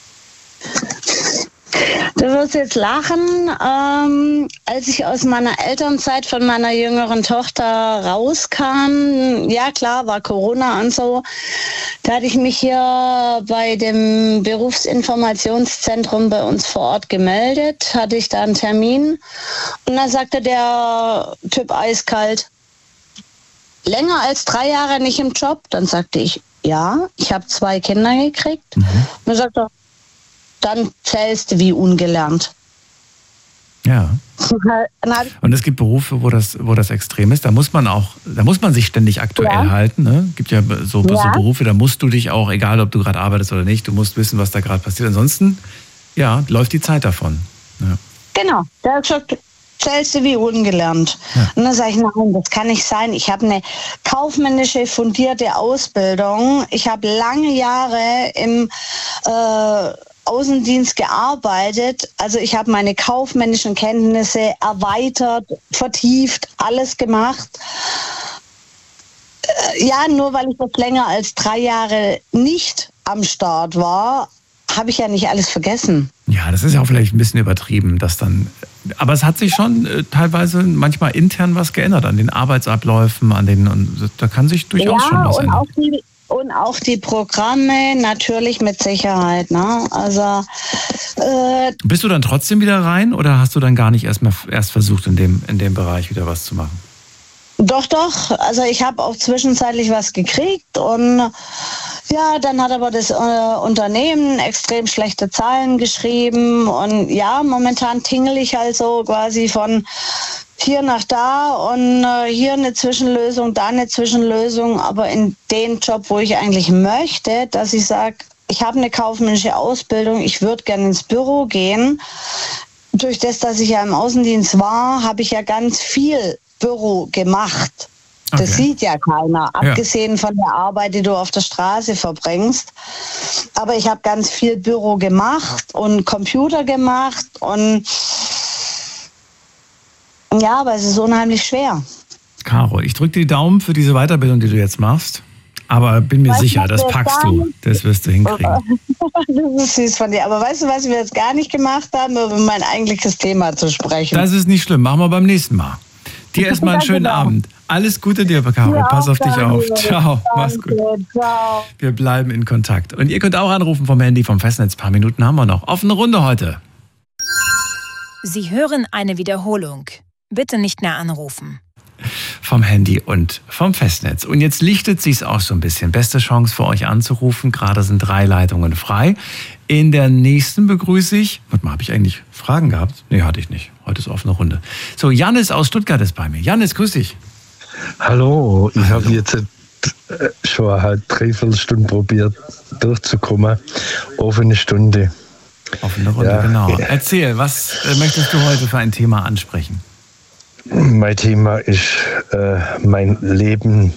Du wirst jetzt lachen, als ich aus meiner Elternzeit von meiner jüngeren Tochter rauskam, ja klar, war Corona und so, da hatte ich mich hier bei dem Berufsinformationszentrum bei uns vor Ort gemeldet, hatte ich da einen Termin und dann sagte der Typ eiskalt, länger als 3 Jahre nicht im Job? Dann sagte ich, ja, ich habe 2 Kinder gekriegt. Und dann sagte er, dann zählst du wie ungelernt. Ja. Und es gibt Berufe, wo das extrem ist. Da muss man sich ständig aktuell halten. Ne? Es gibt ja so Berufe, da musst du dich auch, egal ob du gerade arbeitest oder nicht, du musst wissen, was da gerade passiert. Ansonsten, läuft die Zeit davon. Ja. Genau. Da hat gesagt, zählst du wie ungelernt. Ja. Und dann sage ich, nein, das kann nicht sein. Ich habe eine kaufmännische, fundierte Ausbildung. Ich habe lange Jahre im Außendienst gearbeitet. Also ich habe meine kaufmännischen Kenntnisse erweitert, vertieft, alles gemacht. Nur weil ich jetzt länger als 3 Jahre nicht am Start war, habe ich ja nicht alles vergessen. Ja, das ist ja auch vielleicht ein bisschen übertrieben, aber es hat sich schon teilweise manchmal intern was geändert an den Arbeitsabläufen, da kann sich durchaus schon was ändern. Und auch die Programme natürlich mit Sicherheit. Ne? Also bist du dann trotzdem wieder rein oder hast du dann gar nicht erst versucht, in dem Bereich wieder was zu machen? Doch. Also ich habe auch zwischenzeitlich was gekriegt und dann hat aber das Unternehmen extrem schlechte Zahlen geschrieben und momentan tingle ich also quasi von hier nach da und hier eine Zwischenlösung, da eine Zwischenlösung, aber in den Job, wo ich eigentlich möchte, dass ich sage, ich habe eine kaufmännische Ausbildung, ich würde gerne ins Büro gehen. Durch das, dass ich ja im Außendienst war, habe ich ja ganz viel Büro gemacht. Das sieht ja keiner, abgesehen von der Arbeit, die du auf der Straße verbringst. Aber ich habe ganz viel Büro gemacht und Computer gemacht und aber es ist unheimlich schwer. Caro, ich drücke die Daumen für diese Weiterbildung, die du jetzt machst. Aber bin mir sicher, das packst du. Das wirst du hinkriegen. Das ist süß von dir. Aber weißt du, was wir jetzt gar nicht gemacht haben, über mein eigentliches Thema zu sprechen? Das ist nicht schlimm. Machen wir beim nächsten Mal. Dir erstmal einen schönen Abend. Alles Gute dir, Caro. Pass auf dich auf. Ciao. Mach's gut. Ciao. Wir bleiben in Kontakt. Und ihr könnt auch anrufen vom Handy, vom Festnetz. Ein paar Minuten haben wir noch. Offene Runde heute. Sie hören eine Wiederholung. Bitte nicht mehr anrufen. Vom Handy und vom Festnetz. Und jetzt lichtet sich's auch so ein bisschen. Beste Chance für euch anzurufen. Gerade sind 3 Leitungen frei. In der nächsten begrüße ich... Warte mal, habe ich eigentlich Fragen gehabt? Nee, hatte ich nicht. Heute ist offene Runde. So, Jannis aus Stuttgart ist bei mir. Jannis, grüß dich. Hallo, ich habe jetzt schon eine Dreiviertelstunde probiert durchzukommen. Offene Stunde. Offene Runde, genau. Erzähl, was möchtest du heute für ein Thema ansprechen? Mein Thema ist mein Leben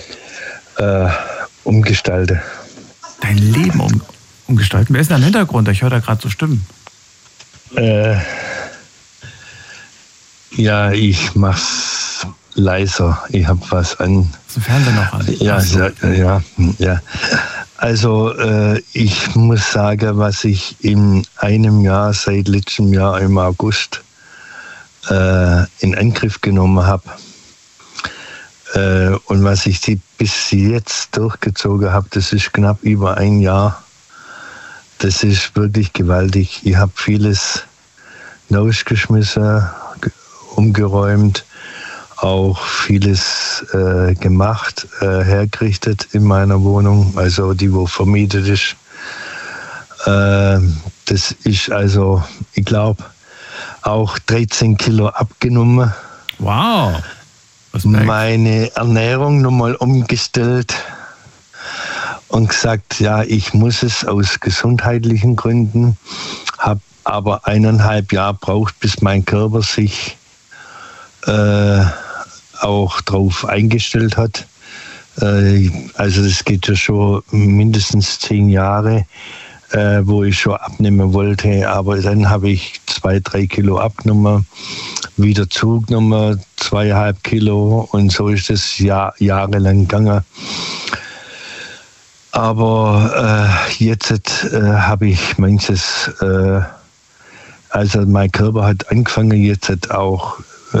umgestalten. Dein Leben umgestalten? Wer ist denn im Hintergrund? Ich höre da gerade so Stimmen. Ich mach's leiser. Ich habe was an. Ist der Fernseher noch an? Ja. Also ich muss sagen, was ich in einem Jahr, seit letztem Jahr im August, in Angriff genommen habe und was ich bis jetzt durchgezogen habe, das ist knapp über 1 Jahr. Das ist wirklich gewaltig. Ich habe vieles rausgeschmissen, umgeräumt, auch vieles gemacht, hergerichtet in meiner Wohnung, also die, wo vermietet ist. Das ist also, ich glaube, auch 13 Kilo abgenommen. Wow. Meine Ernährung nochmal umgestellt und gesagt, ja, ich muss es aus gesundheitlichen Gründen, habe aber 1,5 Jahre braucht, bis mein Körper sich auch drauf eingestellt hat. Also das geht ja schon mindestens 10 Jahre, wo ich schon abnehmen wollte, aber dann habe ich 2-3 Kilo abgenommen, wieder zugenommen, 2,5 Kilo und so ist es jahrelang gegangen. Aber jetzt habe ich manches, also mein Körper hat angefangen jetzt auch,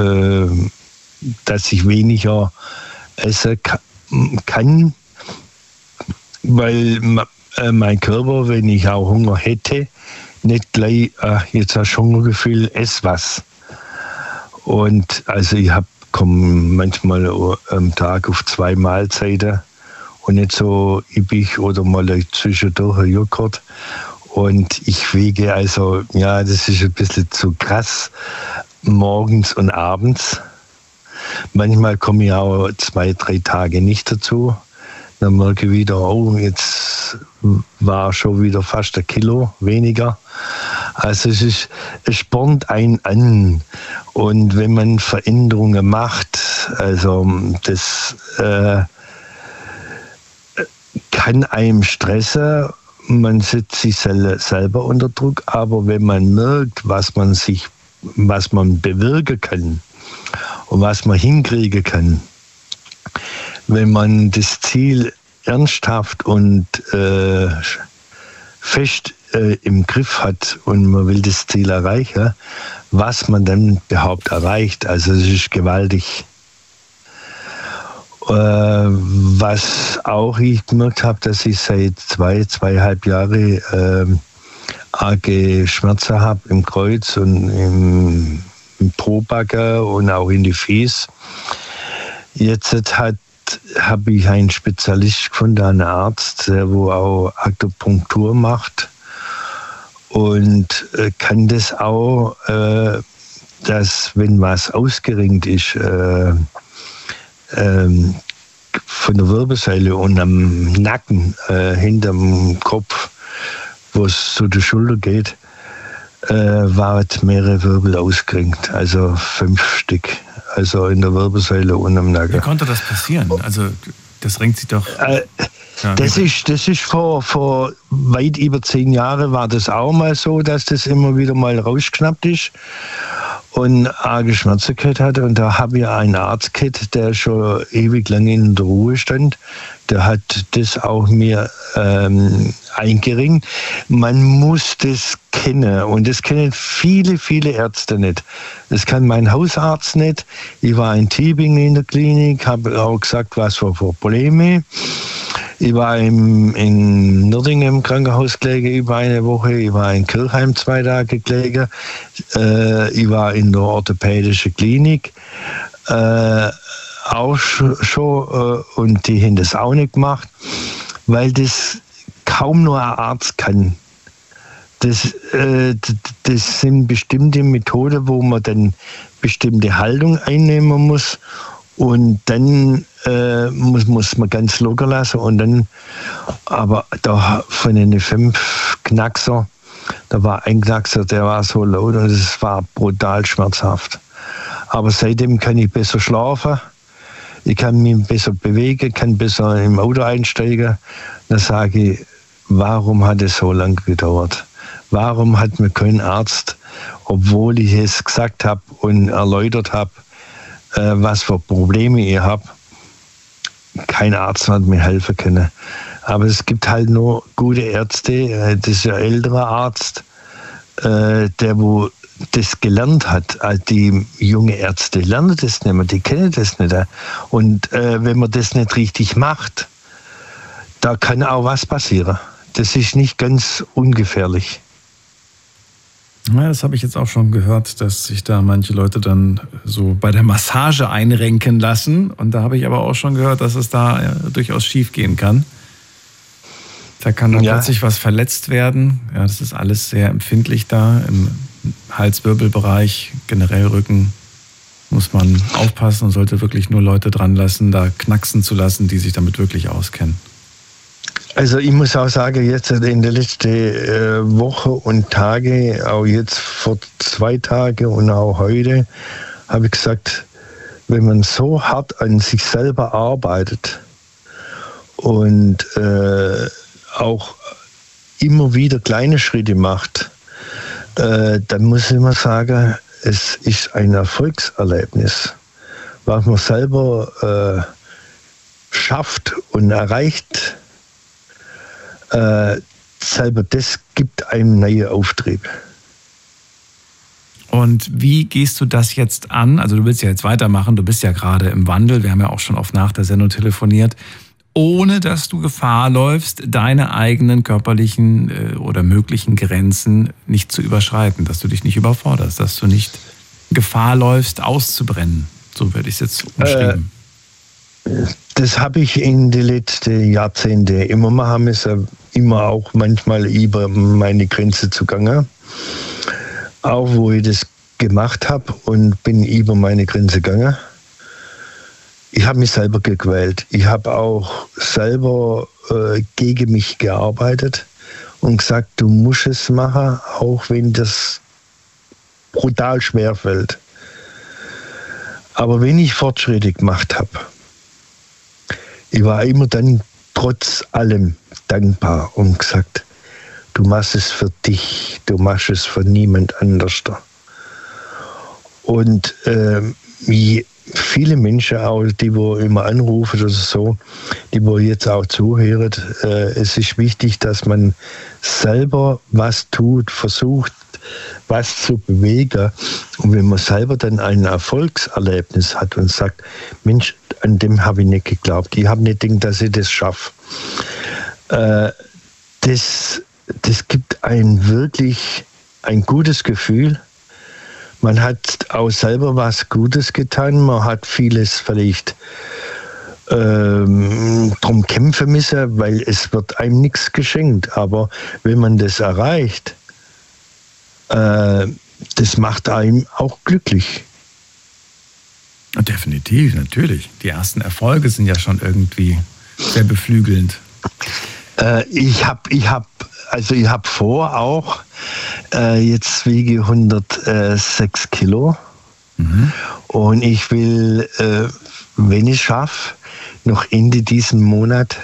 dass ich weniger essen kann, weil mein Körper, wenn ich auch Hunger hätte, nicht gleich, jetzt hast du Hungergefühl, ess was. Und also ich komme manchmal am Tag auf 2 Mahlzeiten und nicht so üppig oder mal zwischendurch ein Joghurt. Und ich wiege also, ja, das ist ein bisschen zu krass, morgens und abends. Manchmal komme ich auch 2-3 Tage nicht dazu. Dann merke ich wieder, oh, jetzt war schon wieder fast 1 Kilo weniger. Also es spornt einen an. Und wenn man Veränderungen macht, also das kann einem stressen. Man setzt sich selber unter Druck. Aber wenn man merkt, was man bewirken kann und was man hinkriegen kann, wenn man das Ziel ernsthaft und fest im Griff hat und man will das Ziel erreichen, was man dann überhaupt erreicht, also es ist gewaltig. Was auch ich gemerkt habe, dass ich seit 2,5 Jahren arge Schmerzen habe im Kreuz und im Pobacken und auch in die Fies. Jetzt habe ich einen Spezialist gefunden, einen Arzt, der wo auch Akupunktur macht und kann das auch, dass wenn was ausgerenkt ist von der Wirbelsäule und am Nacken, hinterm Kopf, wo es zu der Schulter geht, waren mehrere Wirbel ausgerenkt, also 5 Stück. Also in der Wirbelsäule und am Nacken. Wie konnte das passieren? Also das renkt sich doch... Das ist vor weit über 10 Jahren war das auch mal so, dass das immer wieder mal rausgeschnappt ist und arge Schmerzen gehabt hatte. Und da habe ich einen Arzt gehabt, der schon ewig lang in der Ruhe stand. Der hat das auch mir eingeringt. Man muss das kennen und das kennen viele, viele Ärzte nicht. Das kann mein Hausarzt nicht. Ich war in Tübingen in der Klinik, habe auch gesagt, was für Probleme. Ich war in Nördingen im Krankenhaus gelegen über eine Woche. Ich war in Kirchheim 2 Tage gelegen. Ich war in der orthopädischen Klinik auch schon und die haben das auch nicht gemacht, weil das kaum nur ein Arzt kann. Das sind bestimmte Methoden, wo man dann bestimmte Haltung einnehmen muss und dann muss man ganz locker lassen und dann, aber da von den 5 Knackser, da war ein Knackser, der war so laut und es war brutal schmerzhaft. Aber seitdem kann ich besser schlafen, ich kann mich besser bewegen, kann besser im Auto einsteigen. Dann sage ich, warum hat es so lange gedauert? Warum hat mir kein Arzt, obwohl ich es gesagt habe und erläutert habe, was für Probleme ich habe, kein Arzt hat mir helfen können. Aber es gibt halt nur gute Ärzte. Das ist ein älterer Arzt, der wo das gelernt hat. Die junge Ärzte lernen das nicht mehr, die kennen das nicht. Und wenn man das nicht richtig macht, da kann auch was passieren. Das ist nicht ganz ungefährlich. Ja, das habe ich jetzt auch schon gehört, dass sich da manche Leute dann so bei der Massage einrenken lassen. Und da habe ich aber auch schon gehört, dass es da durchaus schief gehen kann. Da kann dann plötzlich was verletzt werden. Ja, das ist alles sehr empfindlich da im Halswirbelbereich, generell Rücken. Muss man aufpassen und sollte wirklich nur Leute dran lassen, da knacksen zu lassen, die sich damit wirklich auskennen. Also ich muss auch sagen, jetzt in der letzten Woche und Tage, auch jetzt vor 2 Tagen und auch heute, habe ich gesagt, wenn man so hart an sich selber arbeitet und auch immer wieder kleine Schritte macht, dann muss ich immer sagen, es ist ein Erfolgserlebnis, was man selber schafft und erreicht. Selber, das gibt einem neuen Auftrieb. Und wie gehst du das jetzt an? Also du willst ja jetzt weitermachen, du bist ja gerade im Wandel, wir haben ja auch schon oft nach der Sendung telefoniert, ohne dass du Gefahr läufst, deine eigenen körperlichen oder möglichen Grenzen nicht zu überschreiten, dass du dich nicht überforderst, dass du nicht Gefahr läufst, auszubrennen. So würde ich es jetzt umschreiben. Das habe ich in den letzten Jahrzehnten immer machen müssen, immer auch manchmal über meine Grenze zugange. Auch wo ich das gemacht habe und bin über meine Grenze gegangen. Ich habe mich selber gequält. Ich habe auch selber gegen mich gearbeitet und gesagt, du musst es machen, auch wenn das brutal schwer fällt. Aber wenn ich Fortschritte gemacht habe, ich war immer dann trotz allem dankbar und gesagt, du machst es für dich, du machst es für niemand anders. Und viele Menschen auch, die wo immer anrufen oder so, die wo jetzt auch zuhören, es ist wichtig, dass man selber was tut, versucht, was zu bewegen. Und wenn man selber dann ein Erfolgserlebnis hat und sagt, Mensch, an dem habe ich nicht geglaubt, ich habe nicht gedacht, dass ich das schaffe. Das gibt einem wirklich ein gutes Gefühl. Man hat auch selber was Gutes getan, man hat vieles vielleicht drum kämpfen müssen, weil es wird einem nichts geschenkt. Aber wenn man das erreicht, das macht einem auch glücklich. Definitiv, natürlich. Die ersten Erfolge sind ja schon irgendwie sehr beflügelnd. Ich hab vor auch, jetzt wiege 106 Kilo. Und ich will, wenn ich schaffe, noch Ende diesen Monat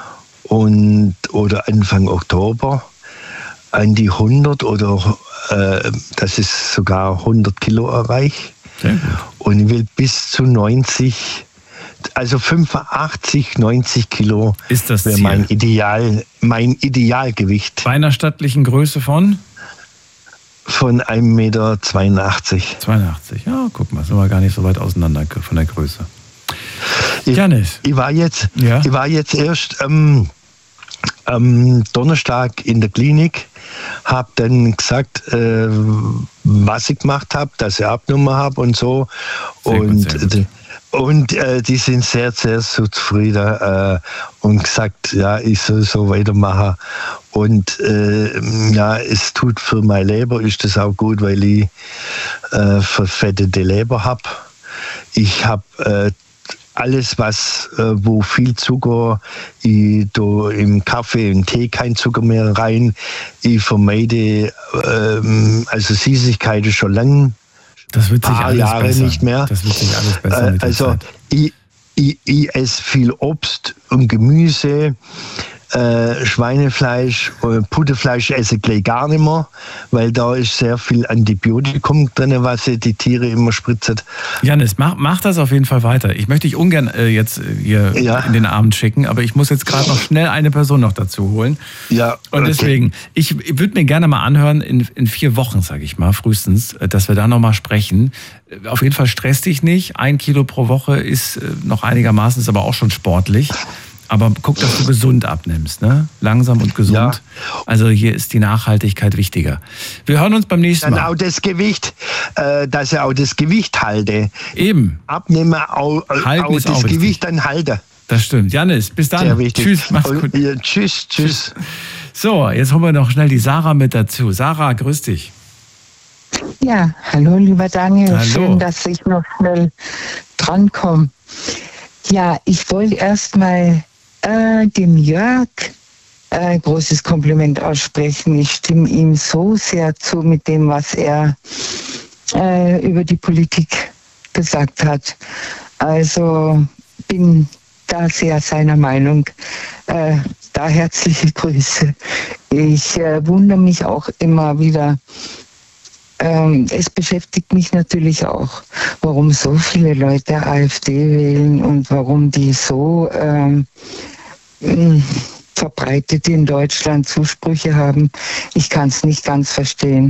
oder Anfang Oktober an die 100 oder dass ich sogar 100 Kilo erreiche. Und ich will bis zu 90, also 85, 90 Kilo ist das wäre mein Idealgewicht. Bei einer stattlichen Größe von? Von 1,82 Meter. 82, ja, guck mal, sind wir gar nicht so weit auseinander von der Größe. Janis. Ich war jetzt erst am Donnerstag in der Klinik, habe dann gesagt, was ich gemacht habe, dass ich abgenommen habe und so. Sehr gut. Und die sind sehr, sehr so zufrieden und gesagt, ja, ich soll so weitermachen. Und ja, es tut für mein Leber, ist das auch gut, weil ich verfettete Leber habe. Ich habe alles, wo viel Zucker, im Kaffee, im Tee kein Zucker mehr rein. Ich vermeide also Süßigkeiten schon lange. Das wird sich alles Jahre besser. Nicht mehr. Das wird sich alles besser mit der Zeit. Ich esse viel Obst und Gemüse, Schweinefleisch, Putenfleisch esse ich gleich gar nicht mehr, weil da ist sehr viel Antibiotikum drin, was die Tiere immer spritzen. Janis, mach das auf jeden Fall weiter. Ich möchte dich ungern jetzt hier in den Abend schicken, aber ich muss jetzt gerade noch schnell eine Person noch dazu holen. Ja, und deswegen, ich würde mir gerne mal anhören, in 4 Wochen, sage ich mal, frühestens, dass wir da nochmal sprechen. Auf jeden Fall stress dich nicht. 1 Kilo pro Woche ist noch einigermaßen, ist aber auch schon sportlich. Aber guck, dass du gesund abnimmst, ne? Langsam und gesund. Ja. Also hier ist die Nachhaltigkeit wichtiger. Wir hören uns beim nächsten Mal. Dann auch das Gewicht, dass ich auch das Gewicht halte. Eben. Abnehmen, auch das Gewicht dann halte. Das stimmt. Janis, bis dann. Sehr wichtig. Tschüss, mach's gut. Ja, tschüss. So, jetzt holen wir noch schnell die Sarah mit dazu. Sarah, grüß dich. Ja, hallo lieber Daniel. Hallo. Schön, dass ich noch schnell drankomme. Ja, ich wollte erstmal dem Jörg großes Kompliment aussprechen. Ich stimme ihm so sehr zu mit dem, was er über die Politik gesagt hat. Also bin da sehr seiner Meinung. Da herzliche Grüße. Ich wundere mich auch immer wieder. Es beschäftigt mich natürlich auch, warum so viele Leute AfD wählen und warum die so verbreitet in Deutschland Zusprüche haben. Ich kann es nicht ganz verstehen.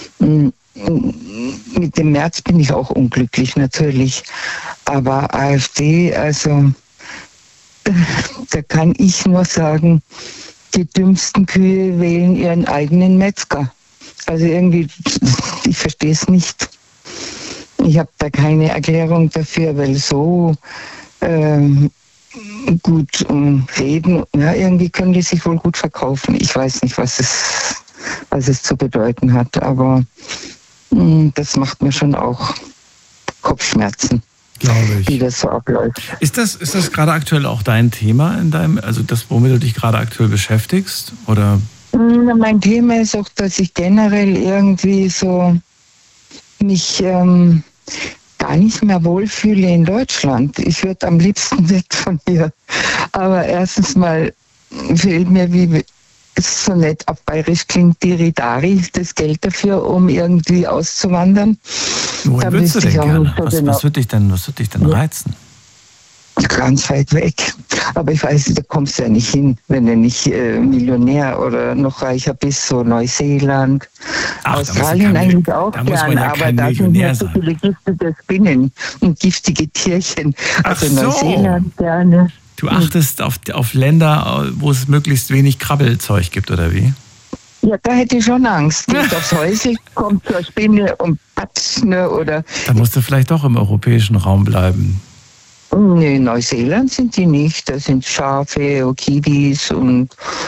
Mit dem März bin ich auch unglücklich, natürlich. Aber AfD, also da kann ich nur sagen, die dümmsten Kühe wählen ihren eigenen Metzger. Also irgendwie, ich verstehe es nicht. Ich habe da keine Erklärung dafür, weil so gut reden, ja, irgendwie können die sich wohl gut verkaufen. Ich weiß nicht, was es zu bedeuten hat, aber das macht mir schon auch Kopfschmerzen, glaube ich, wie das so abläuft. Ist das gerade aktuell auch dein Thema also das, womit du dich gerade aktuell beschäftigst, oder? Mein Thema ist auch, dass ich generell irgendwie so mich gar nicht mehr wohlfühle in Deutschland. Ich würde am liebsten weg von hier. Aber erstens mal fehlt mir, wie es so nett auf Bayerisch klingt, Diridari, das Geld dafür, um irgendwie auszuwandern. Wohin würdest du denn gerne? Was würde dich denn reizen? Ganz weit weg. Aber ich weiß, da kommst du ja nicht hin, wenn du nicht Millionär oder noch reicher bist, so Neuseeland. Australien eigentlich auch gern, aber da sind ja so viele giftige Spinnen und giftige Tierchen. Also Neuseeland gerne. Du achtest auf Länder, wo es möglichst wenig Krabbelzeug gibt, oder wie? Ja, da hätte ich schon Angst. Gehst aufs Häuschen, kommt zur Spinne und patsch, ne, oder... Da musst du vielleicht doch im europäischen Raum bleiben. Nee, Neuseeland sind die nicht. Da sind Schafe, Kiwis und...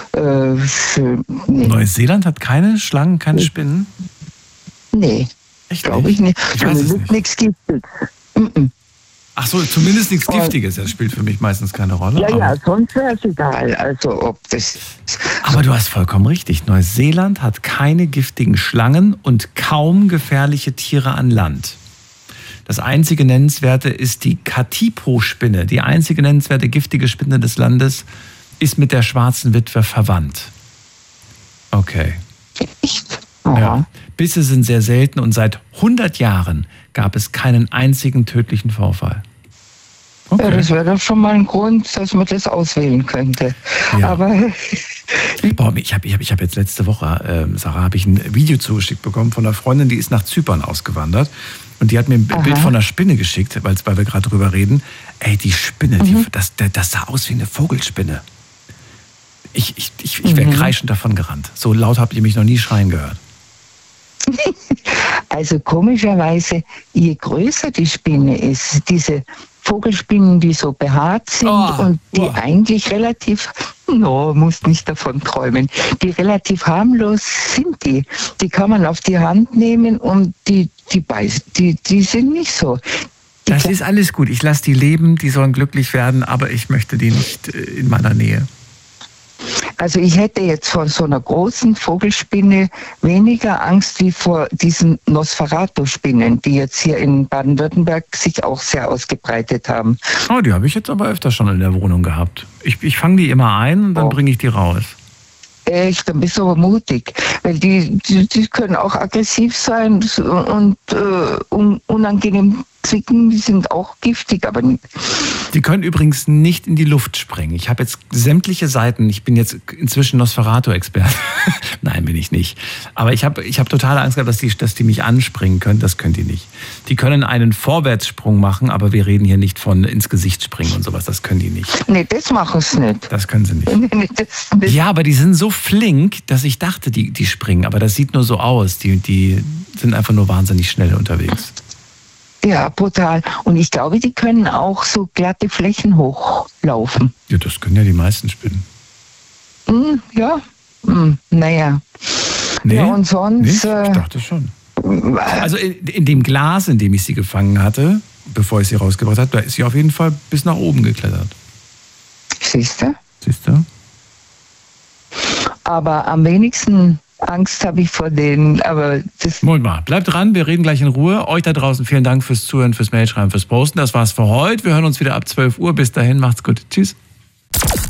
nee. Neuseeland hat keine Schlangen, keine Spinnen? Nee, glaube ich nicht. Ich weiß es nicht. Nichts Giftiges. Ach so, zumindest nichts Giftiges. Das spielt für mich meistens keine Rolle. Ja, sonst wäre es egal. Also ob das... Aber du hast vollkommen richtig. Neuseeland hat keine giftigen Schlangen und kaum gefährliche Tiere an Land. Das einzige Nennenswerte ist die Katipo-Spinne. Die einzige nennenswerte giftige Spinne des Landes ist mit der schwarzen Witwe verwandt. Okay. Echt? Ja. Bisse sind sehr selten und seit 100 Jahren gab es keinen einzigen tödlichen Vorfall. Okay. Ja, das wäre doch schon mal ein Grund, dass man das auswählen könnte. Ja. Aber ich habe jetzt letzte Woche, Sarah, habe ich ein Video zugeschickt bekommen von einer Freundin, die ist nach Zypern ausgewandert. Und die hat mir ein Bild von einer Spinne geschickt, weil wir gerade drüber reden. Ey, die Spinne, das sah aus wie eine Vogelspinne. Ich wäre kreischend davon gerannt. So laut habt ihr mich noch nie schreien gehört. Also komischerweise, je größer die Spinne ist, diese Vogelspinnen, die so behaart sind und die eigentlich relativ, muss nicht davon träumen, die relativ harmlos sind, die kann man auf die Hand nehmen und die sind nicht so. Das ist alles gut. Ich lasse die leben, die sollen glücklich werden, aber ich möchte die nicht in meiner Nähe. Also ich hätte jetzt vor so einer großen Vogelspinne weniger Angst wie vor diesen Nosferatu-Spinnen, die jetzt hier in Baden-Württemberg sich auch sehr ausgebreitet haben. Oh, die habe ich jetzt aber öfter schon in der Wohnung gehabt. Ich fange die immer ein und dann bringe ich die raus. Echt, dann bist du aber mutig, weil die können auch aggressiv sein und unangenehm zwicken, die sind auch giftig, aber nicht. Die können übrigens nicht in die Luft springen. Ich habe jetzt sämtliche Seiten, ich bin jetzt inzwischen Nosferatu-Experte. Nein, bin ich nicht. Aber ich hab totale Angst gehabt, dass die mich anspringen können. Das können die nicht. Die können einen Vorwärtssprung machen, aber wir reden hier nicht von ins Gesicht springen und sowas. Das können die nicht. Nee, das machen sie nicht. Das können sie nicht. Nee, das nicht. Ja, aber die sind so flink, dass ich dachte, die springen. Aber das sieht nur so aus. Die sind einfach nur wahnsinnig schnell unterwegs. Ja, brutal. Und ich glaube, die können auch so glatte Flächen hochlaufen. Ja, das können ja die meisten Spinnen. Ja, naja. Nee, ja, und sonst... nicht? Ich dachte schon. Also in dem Glas, in dem ich sie gefangen hatte, bevor ich sie rausgebracht habe, da ist sie auf jeden Fall bis nach oben geklettert. Siehst du? Siehst du? Aber am wenigsten Angst habe ich vor denen. Aber das Moment mal, bleibt dran, wir reden gleich in Ruhe. Euch da draußen vielen Dank fürs Zuhören, fürs Mailschreiben, fürs Posten. Das war's für heute. Wir hören uns wieder ab 12 Uhr. Bis dahin, macht's gut. Tschüss.